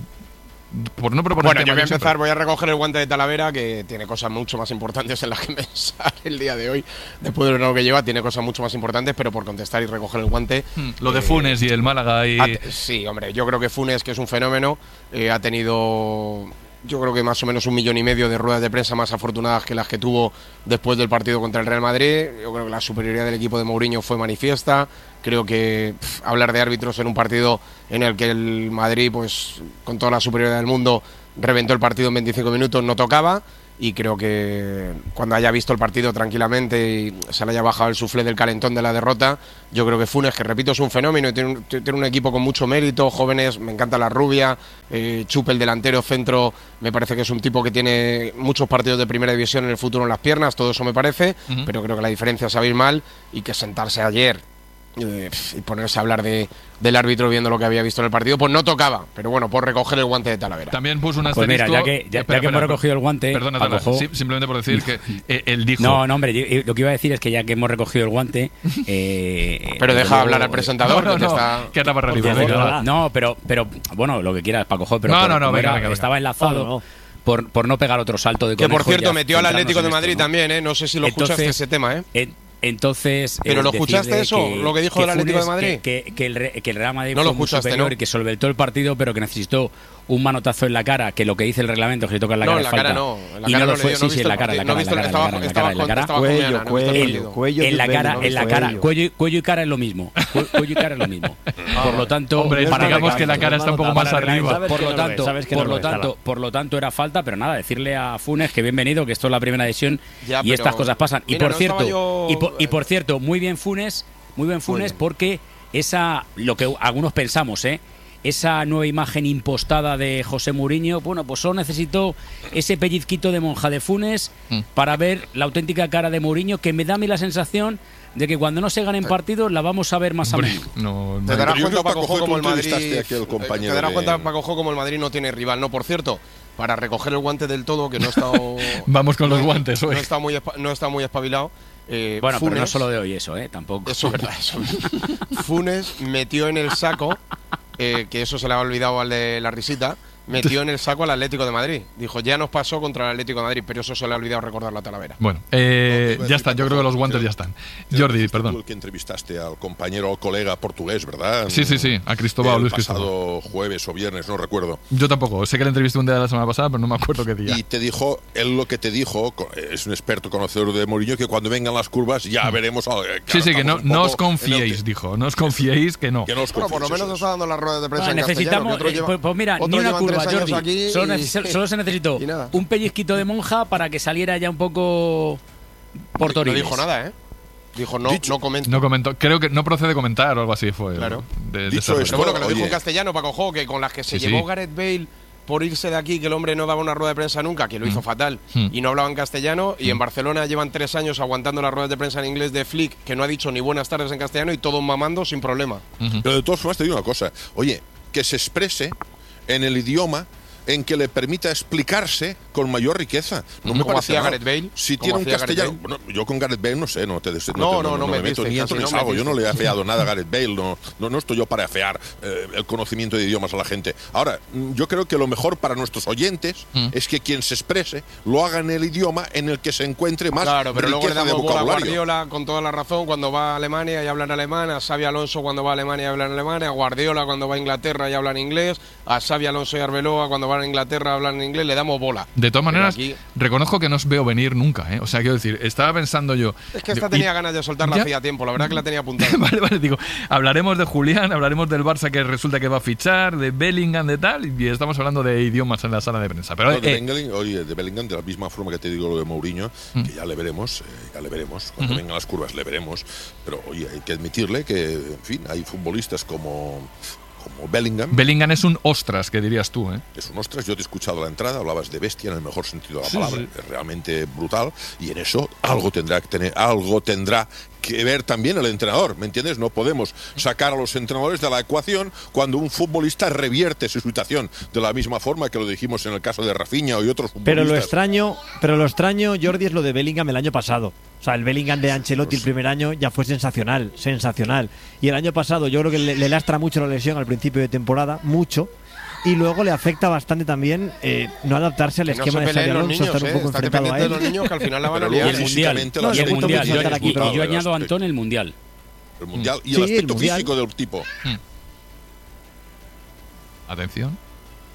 por no proponer bueno, yo voy a empezar, siempre. voy a recoger el guante de Talavera, que tiene cosas mucho más importantes en las que pensar el día de hoy. Después de lo que lleva, tiene cosas mucho más importantes, pero por contestar y recoger el guante. Hmm, lo de eh, Funes y el Málaga. Y... Ha, sí, hombre, yo creo que Funes, que es un fenómeno, eh, ha tenido yo creo que más o menos un millón y medio de ruedas de prensa más afortunadas que las que tuvo después del partido contra el Real Madrid. Yo creo que la superioridad del equipo de Mourinho fue manifiesta. Creo que pff, hablar de árbitros en un partido en el que el Madrid, pues con toda la superioridad del mundo, reventó el partido en veinticinco minutos, no tocaba. Y creo que cuando haya visto el partido tranquilamente y se le haya bajado el suflé del calentón de la derrota, yo creo que Funes, que repito, es un fenómeno y tiene un, tiene un equipo con mucho mérito, jóvenes, me encanta la rubia, eh, Chupe, el delantero centro, me parece que es un tipo que tiene muchos partidos de primera división en el futuro en las piernas, todo eso me parece, uh-huh. pero creo que la diferencia es abismal y que sentarse ayer eh, y ponerse a hablar de, del árbitro viendo lo que había visto en el partido, pues no tocaba, pero bueno, por recoger el guante de Talavera. También puso un asterisco. Pues mira, ya que, ya, espera, ya que espera, hemos recogido el guante, perdona, Paco, sí, simplemente por decir que eh, él dijo... No, no, hombre, yo, lo que iba a decir es que ya que hemos recogido el guante... Eh, pero deja luego, hablar al presentador, no, no, que no, está... que está para arriba. No, pero, pero, bueno, lo que quieras, Paco, pero no, por, no, no, venga, era, venga, venga. estaba enlazado... Oh, no. Por, por no pegar otro salto de que conejo. Por cierto, ya metió al Atlético de esto, Madrid ¿no? también, ¿eh? No sé si lo Entonces, escuchaste ese tema, ¿eh? En, Entonces, ¿Pero eh, lo escuchaste eso? Que, ¿Lo que dijo que el Atlético Funes, de Madrid? Que, que, que, el, que el Real Madrid no fue lo muy escuchaste, superior ¿no? y que solventó el partido, pero que necesitó un manotazo en la cara, que lo que dice el reglamento es que le toca en la no, cara en la falta. cara no. En la y cara no no lo fue, dio, sí, no sí, en la cara, en la cara, en la cara, en la cara, en la cara. Cuello, cuello, cuello. En la cara, en la cara, cuello, cuello y cara es lo mismo. Cuello y cara es lo mismo. Por lo tanto, hombre, digamos que la cara está un poco más arriba. Por lo tanto, por lo tanto, por lo tanto era falta, pero nada, decirle a Funes que bienvenido, que esto es la primera edición y estas cosas pasan. Y por cierto, y por cierto, muy bien Funes, muy bien Funes, porque esa, lo que algunos pensamos, ¿eh? Esa nueva imagen impostada de José Mourinho, bueno, pues solo necesitó ese pellizquito de monja de Funes mm. para ver la auténtica cara de Mourinho, que me da a mí la sensación de que cuando no se ganen partidos la vamos a ver más a menudo. No, no. Te darás cuenta, Paco Jo, como el Madrid. Te darás cuenta, Paco Jo, como el Madrid no tiene rival. No, por cierto, para recoger el guante del todo, que no ha estado. Vamos con los guantes hoy. No está muy, no está muy espabilado. Eh, bueno, Funes, pero no solo de hoy eso, ¿eh? Tampoco. Eso es verdad, eso es verdad. Funes metió en el saco. Eh, que eso se le ha olvidado al de la risita, metió en el saco al Atlético de Madrid. Dijo, ya nos pasó contra el Atlético de Madrid, pero eso se le ha olvidado recordarlo a Talavera. Bueno, eh, no, ya está, yo creo que los guantes ya están. Jordi, perdón. Tú el que entrevistaste al compañero o colega portugués, ¿verdad? Sí, sí, sí, a Cristóbal, Luis Cristóbal. El pasado jueves o viernes, no recuerdo. Yo tampoco, sé que le entrevisté un día de la semana pasada, pero no me acuerdo qué día. Y te dijo, él lo que te dijo, es un experto conocedor de Mourinho, que cuando vengan las curvas ya veremos. Eh, sí, sí, que no, no os confiéis, dijo, no os confiéis que no. Que no os bueno, por lo menos nos está dando las ruedas de prensa bueno, en necesitamos, castellano. Eh, pues, pues mira, ni una curva, Jordi. Solo, y, solo se necesitó un pellizquito de monja para que saliera ya un poco por Torines. No dijo nada, ¿eh? Dijo, no, Dicho, no comento. No comentó. Creo que no procede comentar o algo así fue. Claro. De, de Dicho esto, pero bueno, que lo dijo en castellano, Paco Jo, que con las que se sí, llevó sí. Gareth Bale por irse de aquí, que el hombre no daba una rueda de prensa nunca, que lo hizo mm. fatal, mm. y no hablaba en castellano, mm. y en Barcelona llevan tres años aguantando las ruedas de prensa en inglés de Flick, que no ha dicho ni buenas tardes en castellano, y todos mamando sin problema. Mm-hmm. Pero de todas formas te digo una cosa, oye, que se exprese en el idioma en que le permita explicarse con mayor riqueza. No me parece hacía Gareth Bale. Si tiene un castellano, bueno, yo con Gareth Bale no sé, no te des, no, no, no, no, no me, me meto dice, ni entro ni no salgo. Yo no le he afeado nada a Gareth Bale, no, no, no estoy yo para afear eh, el conocimiento de idiomas a la gente. Ahora, yo creo que lo mejor para nuestros oyentes mm. es que quien se exprese lo haga en el idioma en el que se encuentre más claro, pero luego le damos de vocabulario. A Guardiola con toda la razón cuando va a Alemania y habla en alemán, a Xabi Alonso cuando va a Alemania y habla en alemán, a Guardiola cuando va a Inglaterra y habla en inglés, a Xabi Alonso y Arbeloa cuando van a Inglaterra hablan en inglés, le damos bola. De todas maneras, aquí... reconozco que no os veo venir nunca, ¿eh? O sea, quiero decir, estaba pensando yo... Es que esta digo, tenía y... ganas de soltarla hacía tiempo, la verdad que la tenía apuntada. Vale, vale, digo, hablaremos de Julián, hablaremos del Barça que resulta que va a fichar, de Bellingham, de tal, y estamos hablando de idiomas en la sala de prensa. Pero, no, de, eh, Bellingham, oye, de Bellingham, de la misma forma que te digo lo de Mourinho, mm. que ya le veremos, eh, ya le veremos, cuando mm-hmm. vengan las curvas le veremos, pero oye, hay que admitirle que, en fin, hay futbolistas como... como Bellingham. Bellingham es un ostras, que dirías tú, ¿eh? Es un ostras, yo te he escuchado la entrada, hablabas de bestia en el mejor sentido de la palabra, sí, sí. Es realmente brutal y en eso algo tendrá que tener, algo tendrá que ver también el entrenador, ¿me entiendes? No podemos sacar a los entrenadores de la ecuación cuando un futbolista revierte su situación de la misma forma que lo dijimos en el caso de Rafinha y otros futbolistas. Pero lo extraño, pero lo extraño, Jordi, es lo de Bellingham el año pasado. O sea, el Bellingham de Ancelotti el primer año ya fue sensacional, sensacional. Y el año pasado yo creo que le, le lastra mucho la lesión al principio de temporada, mucho. Y luego le afecta bastante también eh, no adaptarse al que esquema no de Xabi Alonso, estar un poco eh, enfrentado a él. Los niños que al final la van a liar. Y el mundial, no, y el mundial. Yo, aquí, y yo, yo añado a Antón el mundial. El mundial y el sí, aspecto el mundial. Físico del tipo. Hmm. Atención.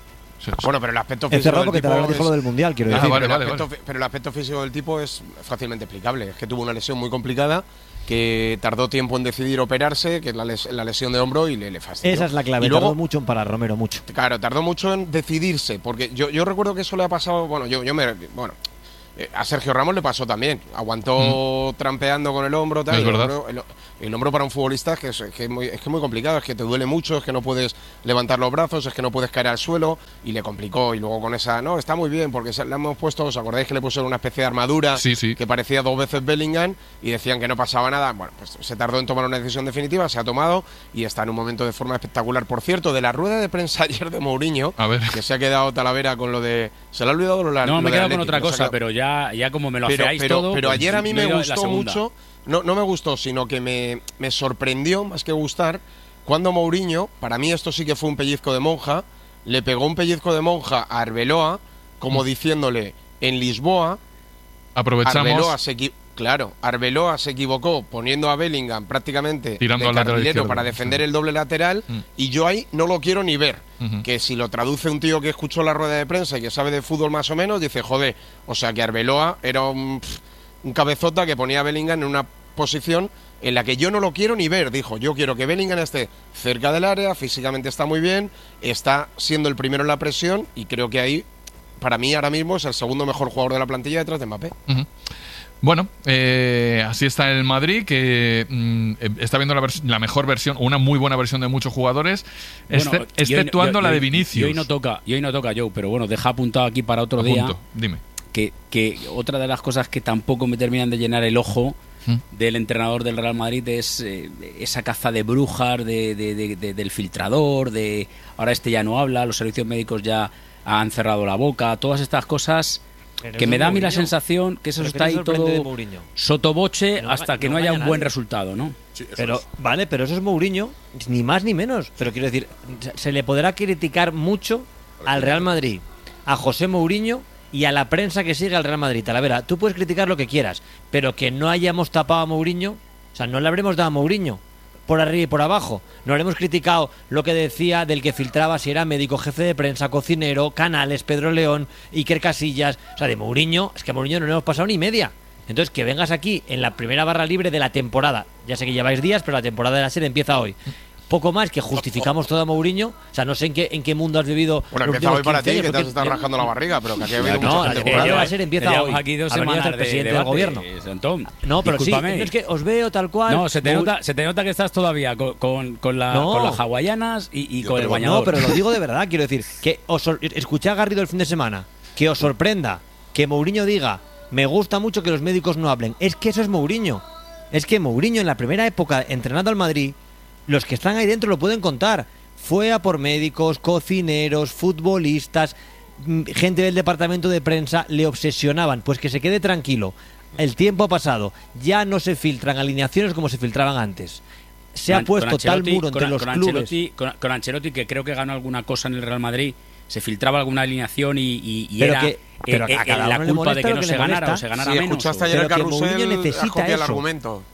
sí, sí. Bueno, pero el aspecto He físico cerrado del porque te tipo dijo es- lo del Mundial, quiero Ah, decir. vale, Pero vale, el aspecto fi- pero el aspecto físico del tipo es fácilmente explicable. Es que tuvo una lesión muy complicada, que tardó tiempo en decidir operarse, que es la, les- la lesión de hombro, y le, le fastidió. Esa es la clave. Y luego, Tardó mucho en parar, Romero, mucho. claro, tardó mucho en decidirse, porque yo, yo recuerdo que eso le ha pasado, bueno, yo, yo me, bueno, eh, a Sergio Ramos le pasó también, aguantó trampeando con el hombro, tal, Es y el, verdad. hombro, el, el hombro para un futbolista es que es, es que es muy, es que es muy complicado, es que te duele mucho, es que no puedes levantar los brazos, es que no puedes caer al suelo, y le complicó, y luego con esa, no, está muy bien, porque se- le hemos puesto, ¿os acordáis que le pusieron una especie de armadura Sí, sí. que parecía dos veces Bellingham, y decían que no pasaba nada? Bueno, pues se tardó en tomar una decisión definitiva, se ha tomado, y está en un momento de forma espectacular. Por cierto, de la rueda de prensa ayer de Mourinho, A ver. que se ha quedado Talavera con lo de... ¿Se le ha olvidado lo, la- No, lo me he de quedado con Atleti? otra No, se ha cosa, quedado- pero ya, ya como me lo pero, afeáis pero, todo. pero pues ayer a mí lo me he ido en la gustó segunda. mucho, no, no me gustó, sino que me, me sorprendió más que gustar cuando Mourinho, para mí esto sí que fue un pellizco de monja, le pegó un pellizco de monja a Arbeloa, como diciéndole, en Lisboa, Aprovechamos. Arbeloa se equi- claro, Arbeloa se equivocó poniendo a Bellingham prácticamente Tirando de al lateral carrilero izquierdo, para defender sí. el doble lateral, Mm. y yo ahí no lo quiero ni ver. Ujú. Que si lo traduce un tío que escuchó la rueda de prensa y que sabe de fútbol más o menos, dice, joder, o sea que Arbeloa era un, pff, un cabezota que ponía a Bellingham en una posición en la que yo no lo quiero ni ver. Dijo, yo quiero que Bellingham esté cerca del área, físicamente está muy bien, está siendo el primero en la presión, y creo que ahí, para mí ahora mismo, es el segundo mejor jugador de la plantilla detrás de Mbappé. Ujú. Bueno, eh, así está el Madrid, que mm, eh, está viendo la, vers- la mejor versión, una muy buena versión de muchos jugadores, Bueno, exce- y hoy- exceptuando y la hoy- de Y Vinicius. hoy no toca, y hoy no toca, Joe, pero bueno, deja apuntado aquí para otro Apunto, día dime. que, que otra de las cosas que tampoco me terminan de llenar el ojo ¿Mm? del entrenador del Real Madrid es eh, esa caza de brujas, de, de- de- de- del filtrador, de ahora este ya no habla, los servicios médicos ya han cerrado la boca, todas estas cosas Pero que eso me es da a mí la Mourinho. sensación que eso Pero está ¿qué ahí te sorprende de todo Mourinho? sotoboche Que no hasta enga- que no no haya engaña un buen a nadie. resultado, ¿no? Pero, vale, pero eso es Mourinho, ni más ni menos. Pero quiero decir, se- se le podrá criticar mucho al Real Madrid, a José Mourinho y a la prensa que sigue al Real Madrid. Talavera, tú puedes criticar lo que quieras, pero que no hayamos tapado a Mourinho, o sea, no le habremos dado a Mourinho por arriba y por abajo. No habremos criticado lo que decía del que filtraba si era médico, jefe de prensa, cocinero, Canales, Pedro León, Iker Casillas. O sea, de Mourinho, es que a Mourinho no le hemos pasado ni media. Entonces, que vengas aquí en la primera barra libre de la temporada, ya sé que lleváis días, pero la temporada de la serie empieza hoy. Poco más que justificamos todo a Mourinho. O sea, no sé en qué, en qué mundo has vivido. Bueno, los empieza últimos hoy para quince ti, años, que te has porque- estado rascando la barriga, pero que aquí ha habido No, mucha la gente temporada de currando. la serie empieza Llevamos hoy. aquí dos Ha venido semanas el de presidente del debate, gobierno. Santón. No, pero sí, Discúlpame. es que os veo tal cual. No, se te, Mou- nota, se te nota que estás todavía con, con, con la, No. con las hawaianas y, y con el No, bañador. pero lo digo de verdad, quiero decir, que os sor- escuché a Garrido el fin de semana, que os sorprenda, que Mourinho diga, me gusta mucho que los médicos no hablen. Es que eso es Mourinho. Es que Mourinho en la primera época, entrenando al Madrid, los que están ahí dentro lo pueden contar. Fue a por médicos, cocineros, futbolistas, mm, gente del departamento de prensa, le obsesionaban. Pues que se quede tranquilo. El tiempo ha pasado. Ya no se filtran alineaciones como se filtraban antes. Se ha Con- puesto con tal Ancelotti- muro entre con- los con clubes. Ancelotti, con, con Ancelotti, que creo que ganó alguna cosa en el Real Madrid, se filtraba alguna alineación y, y- y Pero era que- pero eh, a eh, cada la uno le culpa molesta de que lo no que se le ganara molesta. o se ganara Sí, menos. escuchaste o- ayer el Pero que carrusel, Mourinho has necesita copiado el eso. argumento.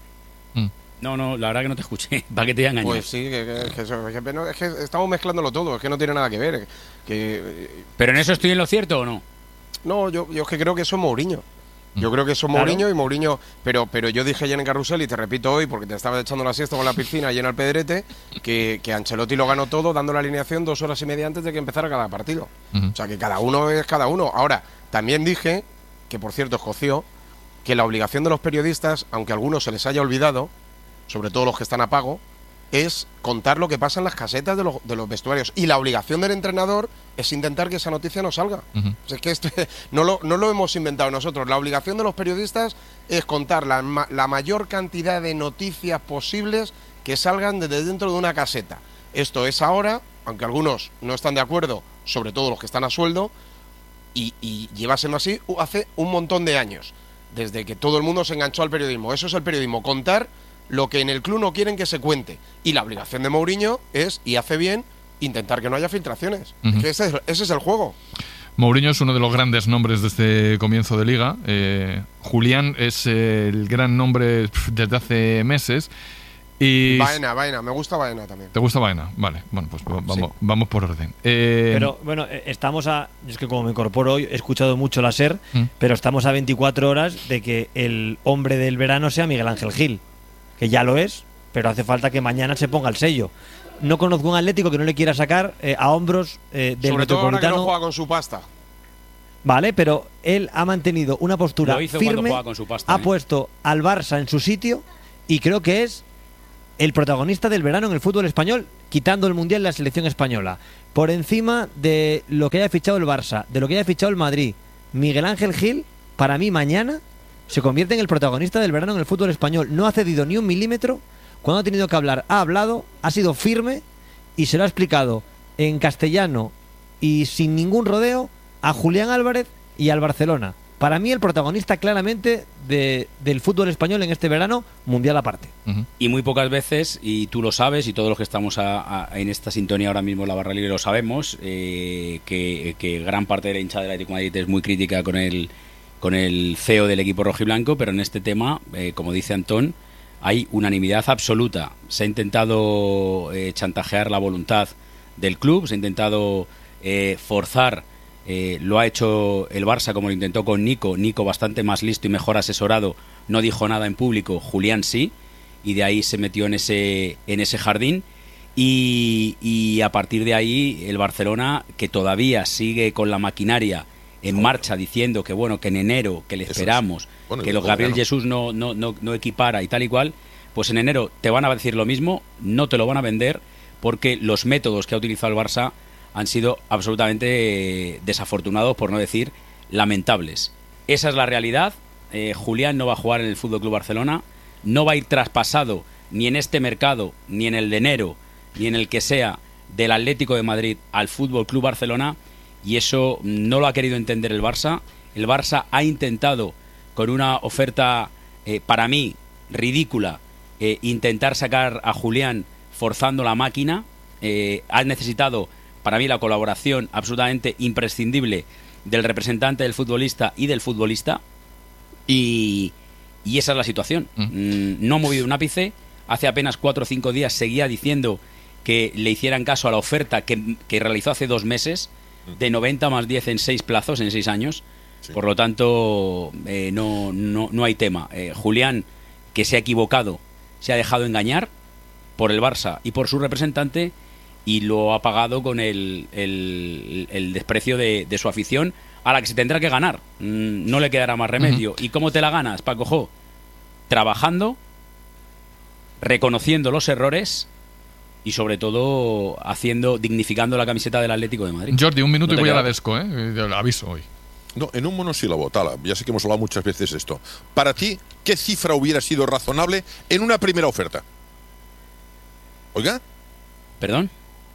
No, no, la verdad que no te escuché. ¿Para qué te voy a engañar? Pues sí, que, que- que eso- que no, es que estamos mezclándolo todo, es que no tiene nada que ver. Que, ¿Pero en eso estoy en lo cierto o no? no, yo, yo es que creo que eso es Mourinho. Yo creo que eso es Claro. Mourinho y Mourinho, pero, pero yo dije ayer en Carrusel y te repito hoy, porque te estaba echando la siesta con la piscina llena el pedrete, que, que Ancelotti lo ganó todo dando la alineación dos horas y media antes de que empezara cada partido. Ujú. O sea, que cada uno es cada uno. Ahora, también dije, que por cierto escoció, que la obligación de los periodistas, aunque a algunos se les haya olvidado, sobre todo los que están a pago, es contar lo que pasa en las casetas de los, de los vestuarios. Y la obligación del entrenador es intentar que esa noticia no salga. Ujú. O sea, es que esto no lo, no lo hemos inventado nosotros. La obligación de los periodistas es contar la, ma- la mayor cantidad de noticias posibles que salgan desde dentro de una caseta. Esto es ahora, aunque algunos no están de acuerdo, sobre todo los que están a sueldo, y, y lleva siendo así uh, hace un montón de años, desde que todo el mundo se enganchó al periodismo. Eso es el periodismo, contar lo que en el club no quieren que se cuente. Y la obligación de Mourinho es, y hace bien, intentar que no haya filtraciones. Ujú. Es que ese, es- ese es el juego. Mourinho es uno de los grandes nombres de este comienzo de liga. Eh, Julián es eh, el gran nombre pf, desde hace meses. Y... Baena, Baena, me gusta Baena también. ¿Te gusta Baena? Vale, bueno, pues vamos, sí. vamos por orden. Eh... Pero bueno, estamos a... Es que como me incorporo hoy, he escuchado mucho la SER, mm. pero estamos a veinticuatro horas de que el hombre del verano sea Miguel Ángel Gil, que ya lo es, pero hace falta que mañana se ponga el sello. No conozco un Atlético que no le quiera sacar eh, a hombros eh, del Sobre todo ahora Metropolitano. que no juega con su pasta. Vale, pero él ha mantenido una postura lo hizo firme, juega con su pasta, ha ¿eh? puesto al Barça en su sitio y creo que es el protagonista del verano en el fútbol español, quitando el Mundial de la selección española. Por encima de lo que haya fichado el Barça, de lo que haya fichado el Madrid, Miguel Ángel Gil, para mí mañana, se convierte en el protagonista del verano en el fútbol español. No ha cedido ni un milímetro. Cuando ha tenido que hablar, ha hablado, ha sido firme y se lo ha explicado en castellano y sin ningún rodeo a Julián Álvarez y al Barcelona. Para mí el protagonista claramente de, del fútbol español en este verano, mundial aparte. Uh-huh. Y muy pocas veces, y tú lo sabes, y todos los que estamos a, a, en esta sintonía ahora mismo en la barra libre lo sabemos, eh, que, que gran parte de la hinchada del Atlético de Madrid es muy crítica con el, con el C E O del equipo rojiblanco, pero en este tema, eh, como dice Antón, hay unanimidad absoluta. Se ha intentado eh, chantajear la voluntad del club, se ha intentado eh, forzar. Eh, lo ha hecho el Barça como lo intentó con Nico. Nico bastante más listo y mejor asesorado, no dijo nada en público, Julián sí, y de ahí se metió en ese, en ese jardín y, y a partir de ahí el Barcelona, que todavía sigue con la maquinaria en marcha diciendo que bueno, que en enero, que le esperamos, bueno, que los Gabriel Jesús no, no, no, no equipara y tal y cual, pues en enero te van a decir lo mismo, no te lo van a vender porque los métodos que ha utilizado el Barça han sido absolutamente desafortunados, por no decir lamentables. Esa es la realidad. Eh, Julián no va a jugar en el F C Barcelona, no va a ir traspasado ni en este mercado, ni en el de enero, ni en el que sea del Atlético de Madrid al F C Barcelona, y eso no lo ha querido entender el Barça. El Barça ha intentado, con una oferta eh, para mí ridícula, eh, intentar sacar a Julián forzando la máquina. Eh, ha necesitado para mí la colaboración absolutamente imprescindible del representante del futbolista y del futbolista, y, y esa es la situación. Mm. No ha movido un ápice. Hace apenas cuatro o cinco días seguía diciendo que le hicieran caso a la oferta que, que realizó hace dos meses, de noventa más diez en seis plazos, en seis años. Sí. Por lo tanto, eh, no, no, no hay tema. Eh, Julián, que se ha equivocado, se ha dejado engañar por el Barça y por su representante, y lo ha pagado con el, el, el desprecio de, de su afición, a la que se tendrá que ganar. No le quedará más remedio. Uh-huh. ¿Y cómo te la ganas, Paco Jo? Trabajando, reconociendo los errores y sobre todo haciendo, dignificando la camiseta del Atlético de Madrid. Jordi, un minuto no y voy queda... a la Desco, ¿eh? Lo aviso hoy. No, en un monosílabo, Tala, ya sé que hemos hablado muchas veces de esto. Para ti, ¿qué cifra hubiera sido razonable en una primera oferta? ¿Oiga? ¿Perdón?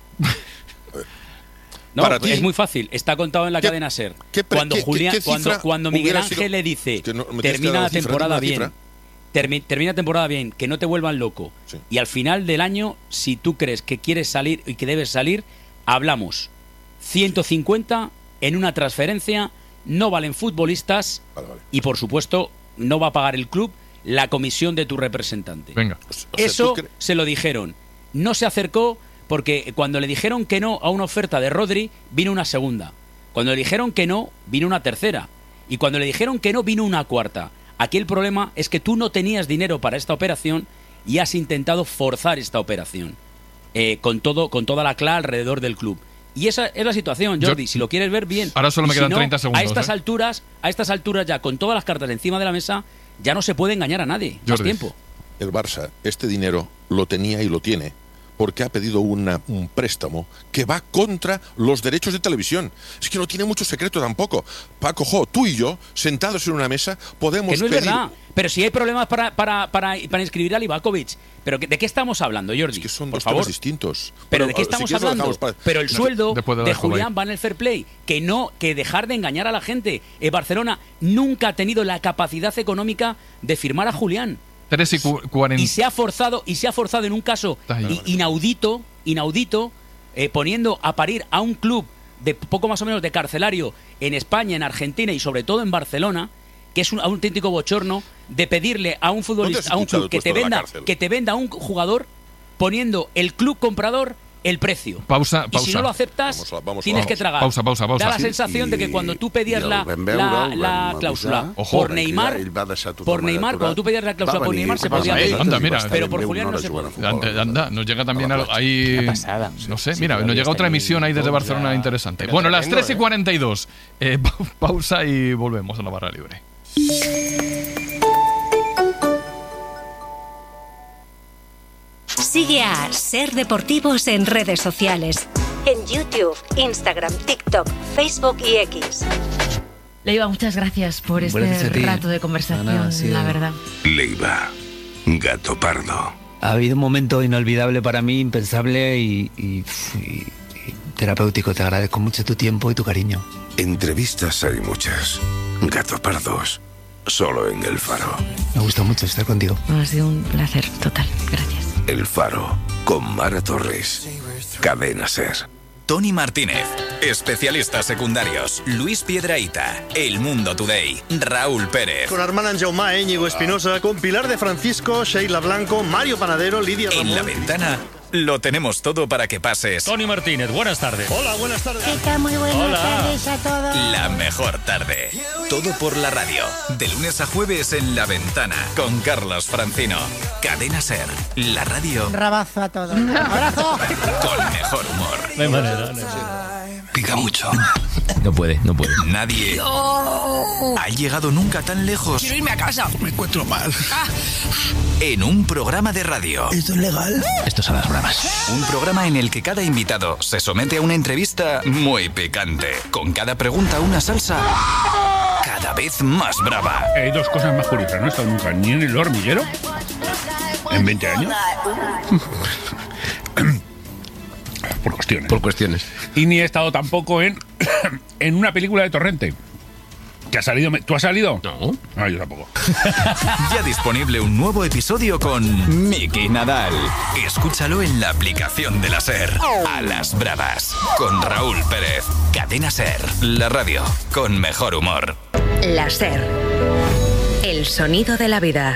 No, para ti, es muy fácil. Está contado en la cadena SER. ¿qué, cuando qué, Julián, qué cuando, cuando Miguel Ángel sido, le dice es que no, termina la temporada bien, termi, termina temporada bien, que no te vuelvan loco. Sí. Y al final del año, si tú crees que quieres salir y que debes salir, hablamos. ciento cincuenta en una transferencia, no valen futbolistas, vale, vale. Y por supuesto no va a pagar el club la comisión de tu representante. Venga. O sea, eso se lo dijeron. No se acercó. Porque cuando le dijeron que no a una oferta de Rodri, vino una segunda. Cuando le dijeron que no, vino una tercera. Y cuando le dijeron que no, vino una cuarta. Aquí el problema es que tú no tenías dinero para esta operación y has intentado forzar esta operación. Eh, con todo, con toda la cla alrededor del club. Y esa es la situación, Jordi. Yo, si lo quieres ver, bien. Ahora solo me y quedan si no, treinta segundos. A estas ¿eh? alturas, a estas alturas ya, con todas las cartas encima de la mesa, ya no se puede engañar a nadie. Jordi. Más tiempo. El Barça, este dinero lo tenía y lo tiene porque ha pedido una, un préstamo que va contra los derechos de televisión. Es que no tiene mucho secreto tampoco. Paco Jo, tú y yo, sentados en una mesa, podemos que no pedir... es verdad. Pero si hay problemas para, para, para, para inscribir a Livakovic. ¿Pero ¿de qué estamos hablando, Jordi? Es que son por dos favor. temas distintos. ¿Pero, Pero de qué estamos si hablando? Para... Pero el sueldo de, de, de Julián va en el fair play. Que no, que dejar de engañar a la gente. El Barcelona nunca ha tenido la capacidad económica de firmar a Julián. tres y cuarenta Y se ha forzado, y se ha forzado en un caso inaudito, inaudito, eh, poniendo a parir a un club de poco más o menos de carcelario en España, en Argentina y sobre todo en Barcelona, que es un auténtico bochorno de pedirle a un futbolista, a un club que te venda, que te venda a un jugador poniendo el club comprador el precio. Pausa, pausa. Y si no lo aceptas, vamos a, vamos tienes a, que tragar. Pausa, pausa, pausa. Da la sensación de que cuando tú pedías la, la, la cláusula por Neymar, por Neymar, cuando tú pedías la cláusula por Neymar se podía pedir. Anda, mira. Pero por Julián no se puede. Anda, anda, nos llega también ahí. No sé, mira, nos llega otra emisión ahí desde Barcelona interesante. Bueno, las tres y cuarenta y dos. Eh, pausa y volvemos a la barra libre. Sigue a Ser Deportivos en redes sociales. En YouTube, Instagram, TikTok, Facebook y X. Leiva, muchas gracias por este rato de conversación, nada, sí, la verdad. Leiva, gato pardo. Ha habido un momento inolvidable para mí, impensable y, y, y, y terapéutico. Te agradezco mucho tu tiempo y tu cariño. Entrevistas hay muchas. Gato pardos, solo en El Faro. Me gusta mucho estar contigo. Ha sido un placer total, gracias. El Faro, con Mara Torres. Cadena SER. Tony Martínez, especialistas secundarios, Luis Piedrahita, El Mundo Today, Raúl Pérez. Con Armand Jaumá, Íñigo Espinosa, con Pilar de Francisco, Sheila Blanco, Mario Panadero, Lidia Ramón. En La Ventana lo tenemos todo para que pases. Tony Martínez, buenas tardes. Hola, buenas tardes. ¿Qué tal? Muy buenas Hola. tardes a todos. La mejor tarde. Todo por la radio. De lunes a jueves en La Ventana. Con Carlos Francino. Cadena SER. La radio. Rabazo a todos. ¡Abrazo! Con mejor humor. No hay manera. No. Pica mucho. No puede, no puede. Nadie no. ha llegado nunca tan lejos. Quiero irme a casa. Me encuentro mal. Ah. En un programa de radio. ¿Esto es legal? Esto son las bravas. Un programa en el que cada invitado se somete a una entrevista muy picante. Con cada pregunta una salsa cada vez más brava. Hay dos cosas más curiosas. No he estado nunca ni en El Hormiguero en veinte años. Por cuestiones. Por cuestiones. Y ni he estado tampoco en, en una película de Torrente. ¿Que ha salido? ¿Tú has salido? No. No, yo tampoco. Ya disponible un nuevo episodio con Miki Nadal. Escúchalo en la aplicación de la SER. A las bravas. Con Raúl Pérez. Cadena SER. La radio con mejor humor. La SER. El sonido de la vida.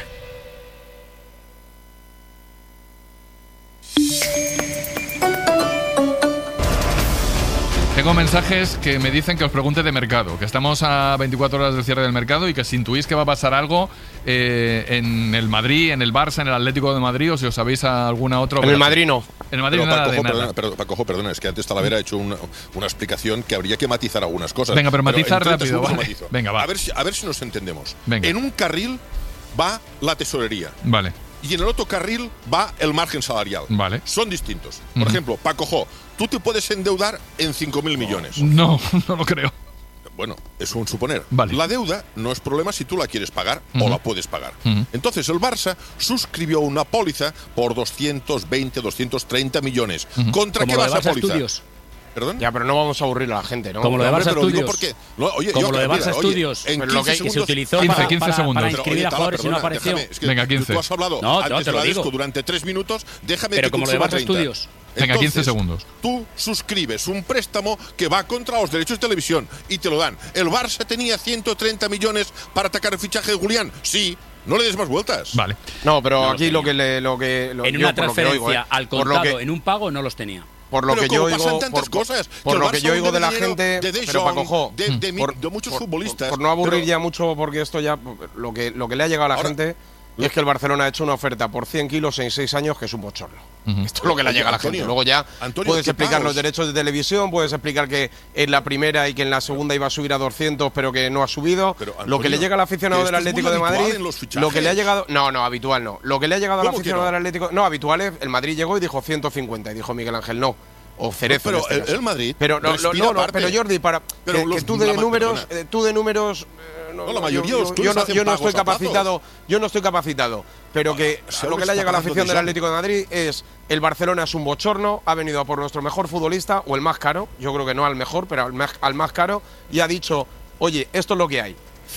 Tengo mensajes que me dicen que os pregunte de mercado, que estamos a veinticuatro horas del cierre del mercado y que si intuís que va a pasar algo eh, en el Madrid, en el Barça, en el Atlético de Madrid, o si os sabéis a alguna otra. En el Madrid no. En el Madrid pero nada Paco, de nada. Perdona, pero, Paco, perdona, es que antes Talavera ha hecho una, una explicación que habría que matizar algunas cosas. Venga, pero matizar pero rápido, vale. matizo. Venga, va. A ver, si, a ver si nos entendemos. Venga. En un carril va la tesorería. Vale. Y en el otro carril va el margen salarial. Vale. Son distintos. Por Uh-huh. ejemplo, Paco Jo, tú te puedes endeudar en cinco mil millones. No, no lo creo. Bueno, es un suponer. Vale. La deuda no es problema si tú la quieres pagar Uh-huh. o la puedes pagar. Uh-huh. Entonces el Barça suscribió una póliza por doscientos veinte, doscientos treinta millones. Uh-huh. ¿Contra Como qué lo vas de a Barça pólizar? Estudios. ¿Perdón? Ya, pero no vamos a aburrir a la gente, ¿no? Como lo de Hombre, Barça pero digo Estudios. porque- no, oye, Como yo- lo de mira, Barça oye, Estudios. en Pero lo que, quince que se segundos- utilizó quince, para, quince para- segundos. para Pero, inscribir oye, a Tala, jugadores y no perdona, apareció. déjame, es que Venga, tú- quince. Tú has hablado No, antes no, te de lo la digo. Desco durante tres minutos, déjame Pero que como lo de consuma Barça treinta. Estudios. Venga, Entonces, quince segundos. Tú suscribes un préstamo que va contra los derechos de televisión y te lo dan. ¿El Barça tenía ciento treinta millones para atacar el fichaje de Julián? Sí. No le des más vueltas. Vale. No, pero No lo aquí lo tenía. que le, lo que lo, En yo una por lo que transferencia oigo, ¿eh? al Por lo contado, que- en un pago, no los tenía. Por lo Pero que yo como pasan oigo, tantas por, cosas, por que el lo que Barça yo oigo de la vende gente, dinero de pero Jong, Paco Jo, de, de, mi- por, de muchos por- futbolistas. por no aburrir pero- ya mucho, porque esto ya lo que lo que le ha llegado a la Ahora, gente es que el Barcelona ha hecho una oferta por cien kilos en seis años que es un bochorno. Uh-huh. Esto es lo que le Oye, llega a la Antonio, gente. Luego ya Antonio, puedes ¿qué explicar pagos? los derechos de televisión, puedes explicar que en la primera y que en la segunda iba a subir a doscientos, pero que no ha subido. Pero, lo que Antonio, le llega al aficionado que del esto es Atlético muy de habitual Madrid, en los fichajes. lo que le ha llegado, no, no, habitual no. Lo que le ha llegado al ¿Cómo que aficionado no? del Atlético, no, habitual es el Madrid llegó y dijo ciento cincuenta y dijo Miguel Ángel no. O Cerezo. Pero en este el- caso. el Madrid Pero no, no, respira no, no, aparte. pero Jordi, para Pero que, los- que tú de la ma- números, perdona. eh, tú de números eh, no, No, la no, mayoría yo, de los yo, clubes yo no, hacen yo no pagos estoy a plazos. capacitado, yo no estoy capacitado, pero que se lo que le está ha llegado a la pagando afición de del Jong. Atlético de Madrid es el Barcelona es un bochorno, ha venido a por nuestro mejor futbolista o el más caro, yo creo que no al mejor, pero al más, al más caro y ha dicho, oye, esto es lo que hay.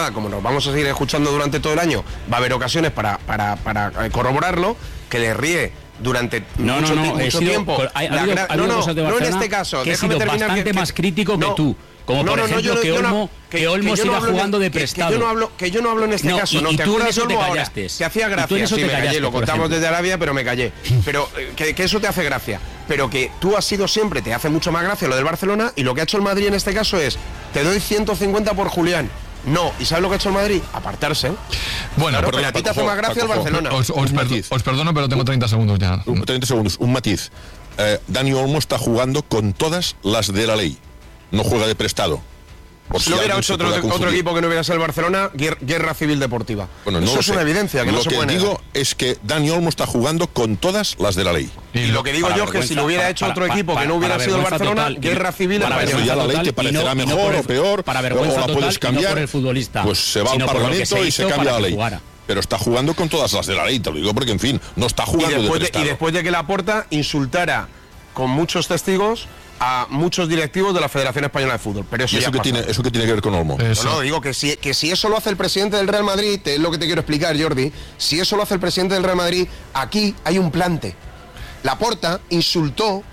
verdad, como nos vamos a seguir escuchando durante todo el año, va a haber ocasiones para, para, para corroborarlo, que le ríe durante no, mucho, no, no, mucho sido, tiempo. Hay, La, ha habido, no, ha habido no, cosas de no en Barcelona este caso. Que he Déjame sido terminar. bastante que, que, más crítico no, que tú. Como No, por no, no, ejemplo yo no- que yo no- Olmo, que- que Olmo que yo no siga hablo en- jugando de que- que prestado. yo no hablo- que yo no hablo en este No, caso, y- ¿no? y ¿Te tú en acuerdas eso de te Olmo ahora? callaste. Que hacía Y tú en gracia, eso sí, te me callé, callaste, lo por contamos ejemplo. desde Arabia, pero me callé. Pero eh, que, que eso te hace gracia. Pero que tú has sido siempre, te hace mucho más gracia lo del Barcelona, y lo que ha hecho el Madrid en este caso es, te doy ciento cincuenta por Julián. No, ¿y sabes lo que ha hecho el Madrid? Apartarse. Bueno, Claro, perdona, pero a ti te hace Paco, más gracia el Paco, Barcelona. Os, os perdo- os perdono, pero tengo treinta segundos ya. Un- treinta segundos, un matiz. Eh, Dani Olmo está jugando con todas las de la ley. No juega de prestado. Por Si si lo hubiera alguien se hecho otro, pueda otro confundir. equipo que no hubiera sido el Barcelona, guer- guerra civil deportiva. Bueno, no eso lo es sé. una evidencia, que lo no se que puede digo negar. es que Dani Olmo está jugando con todas las de la ley. Y lo que digo yo es que si lo hubiera hecho otro equipo que no hubiera sido el Barcelona, guerra civil para española. eso ya la ley te parecerá mejor o peor, para luego vergüenza la total puedes y no cambiar, por el futbolista, pues se va al sino por lo que Parlamento se y se hizo cambia para la que ley. jugara. Pero está jugando con todas las de la ley, te lo digo porque, en fin, no está Y jugando después, de de, prestado. y después de que Laporta insultara con muchos testigos a muchos directivos de la Federación Española de Fútbol. Pero eso ¿Y ya eso qué ha tiene, pasado. eso qué tiene que ver con Olmo? No, no, digo que si, que si eso lo hace el presidente del Real Madrid, es lo que te quiero explicar, Jordi, si eso lo hace el presidente del Real Madrid, aquí hay un plante. Laporta insultó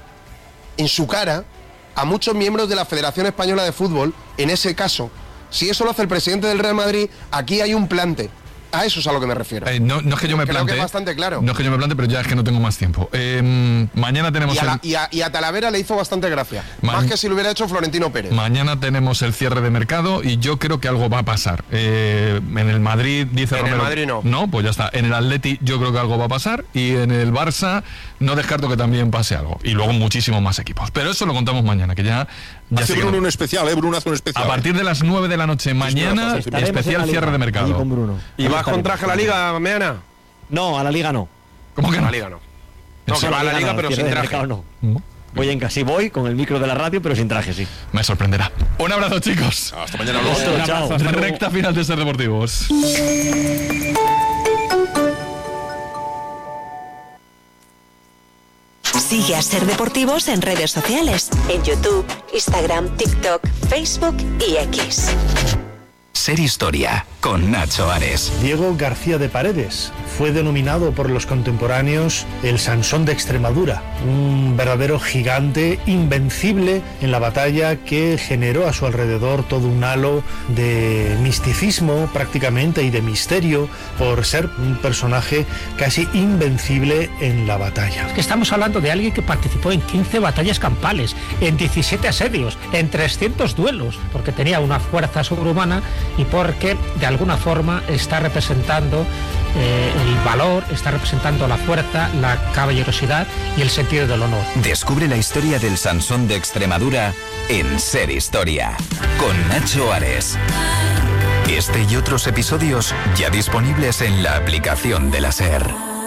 en su cara a muchos miembros de la Federación Española de Fútbol, en ese caso. Si eso lo hace el presidente del Real Madrid, aquí hay un plante. A eso es a lo que me refiero. Eh, no, no es que yo me Creo plante. que es bastante claro. No es que yo me plante, pero ya es que no tengo más tiempo. Eh, mañana tenemos Y a, el... la- y a- y a Talavera le hizo bastante gracia. Ma- Más que si lo hubiera hecho Florentino Pérez. Mañana tenemos el cierre de mercado y yo creo que algo va a pasar. Eh, en el Madrid dice En el Romero. Madrid no. No, pues ya está. En el Atleti yo creo que algo va a pasar y en el Barça no descarto que también pase algo. Y luego muchísimos más equipos. Pero eso lo contamos mañana, que ya. ya Hace sé que Bruno no. un especial, ¿eh? Bruno hace un especial. A partir de las nueve de la noche mañana, Estaremos en especial la liga, cierre de mercado. allí con Bruno. ¿Y vas con traje a la Liga, Meana? No, a la Liga no. ¿Cómo que A no? la Liga no. No, que va a la Liga, no, pero cierre sin de traje. mercado no. Voy en casi voy con el micro de la radio, pero sin traje, sí. Me sorprenderá. Un abrazo, chicos. Hasta mañana. Otro, Alonso. chao. Recta final de Ser Deportivos. Sigue a Ser Deportivos en redes sociales, en YouTube, Instagram, TikTok, Facebook y X. Ser Historia con Nacho Ares. Diego García de Paredes fue denominado por los contemporáneos el Sansón de Extremadura, un verdadero gigante invencible en la batalla que generó a su alrededor todo un halo de misticismo prácticamente y de misterio por ser un personaje casi invencible en la batalla. Estamos hablando de alguien que participó en quince batallas campales, en diecisiete asedios, en trescientos duelos, porque tenía una fuerza sobrehumana y porque de alguna forma está representando eh, el valor, está representando la fuerza, la caballerosidad y el sentido del honor. Descubre la historia del Sansón de Extremadura en Ser Historia con Nacho Ares. Este y otros episodios ya disponibles en la aplicación de la SER.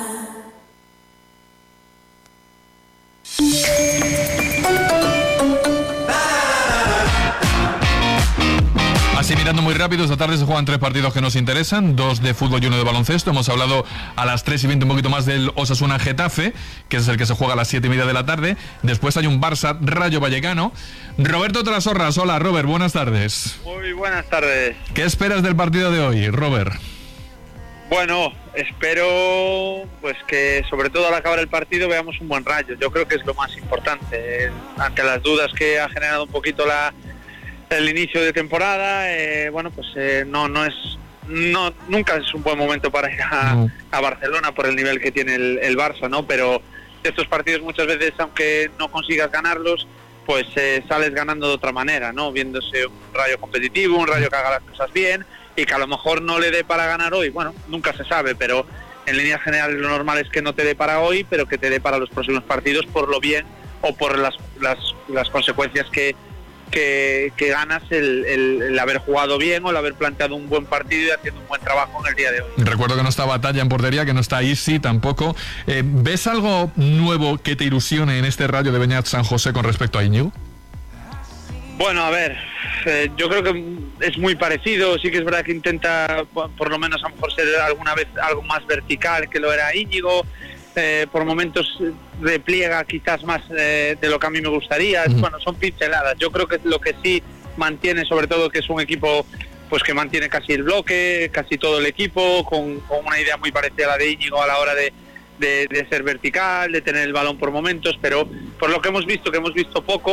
Así mirando muy rápido, esta tarde se juegan tres partidos que nos interesan, dos de fútbol y uno de baloncesto. Hemos hablado a las tres y veinte un poquito más del Osasuna Getafe, que es el que se juega a las siete y media de la tarde. Después hay un Barça Rayo Vallecano. Roberto Trasorras, hola Robert, buenas tardes. Muy buenas tardes. ¿Qué esperas del partido de hoy, Robert? Bueno, espero pues que sobre todo al acabar el partido veamos un buen Rayo. Yo creo que es lo más importante. Eh, ante las dudas que ha generado un poquito la el inicio de temporada, eh, bueno, pues eh, no no es no nunca es un buen momento para ir a, No. a Barcelona por el nivel que tiene el, el Barça, ¿no? Pero estos partidos muchas veces, aunque no consigas ganarlos, pues eh, sales ganando de otra manera, ¿no? Viéndose un Rayo competitivo, un Rayo que haga las cosas bien y que a lo mejor no le dé para ganar hoy. Bueno, nunca se sabe, pero en líneas generales lo normal es que no te dé para hoy, pero que te dé para los próximos partidos por lo bien o por las las, las consecuencias que Que, que ganas el, el, el haber jugado bien o el haber planteado un buen partido y haciendo un buen trabajo en el día de hoy. Recuerdo que no está Batalla en portería, que no está Isi tampoco. Eh, ¿Ves algo nuevo que te ilusione en este Rayo de Beñat San José con respecto a Íñigo? Bueno, a ver, eh, yo creo que es muy parecido. Sí que es verdad que intenta, por lo menos a lo mejor, ser alguna vez algo más vertical que lo era Íñigo. Eh, por momentos repliega quizás más eh, de lo que a mí me gustaría. Uh-huh. Bueno, son pinceladas. Yo creo que lo que sí mantiene, sobre todo, que es un equipo pues que mantiene casi el bloque, casi todo el equipo, con, con una idea muy parecida a la de Íñigo a la hora de, de, de ser vertical, de tener el balón por momentos, pero por lo que hemos visto, que hemos visto poco,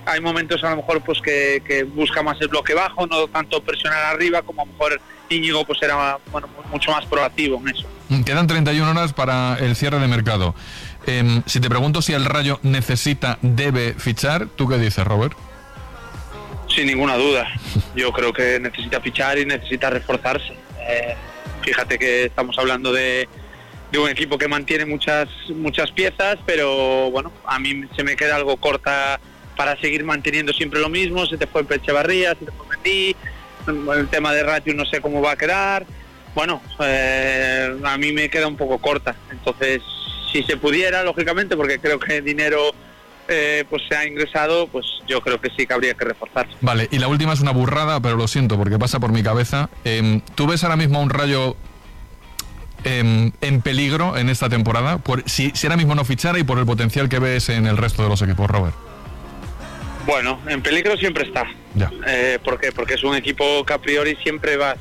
hay momentos a lo mejor pues que, que busca más el bloque bajo, no tanto presionar arriba, como a lo mejor Íñigo pues era bueno, mucho más proactivo en eso. Quedan treinta y una horas para el cierre de mercado. Eh, si te pregunto si el Rayo necesita, debe fichar, ¿tú qué dices, Robert? Sin ninguna duda. Yo creo que necesita fichar y necesita reforzarse. Eh, fíjate que estamos hablando de, de un equipo que mantiene muchas muchas piezas, pero bueno, a mí se me queda algo corta para seguir manteniendo siempre lo mismo. Se te fue Echevarría, se te fue Mendy, el tema de ratio no sé cómo va a quedar. Bueno, eh, a mí me queda un poco corta. Entonces, si se pudiera, lógicamente, porque creo que dinero eh, pues se ha ingresado, pues yo creo que sí que habría que reforzarse. Vale, y la última es una burrada, pero lo siento porque pasa por mi cabeza. Eh, ¿Tú ves ahora mismo a un Rayo eh, en peligro en esta temporada? Por, si, si ahora mismo no fichara y por el potencial que ves en el resto de los equipos, Robert. Bueno, en peligro siempre está. Ya. Eh, ¿Por qué? Porque es un equipo que a priori siempre va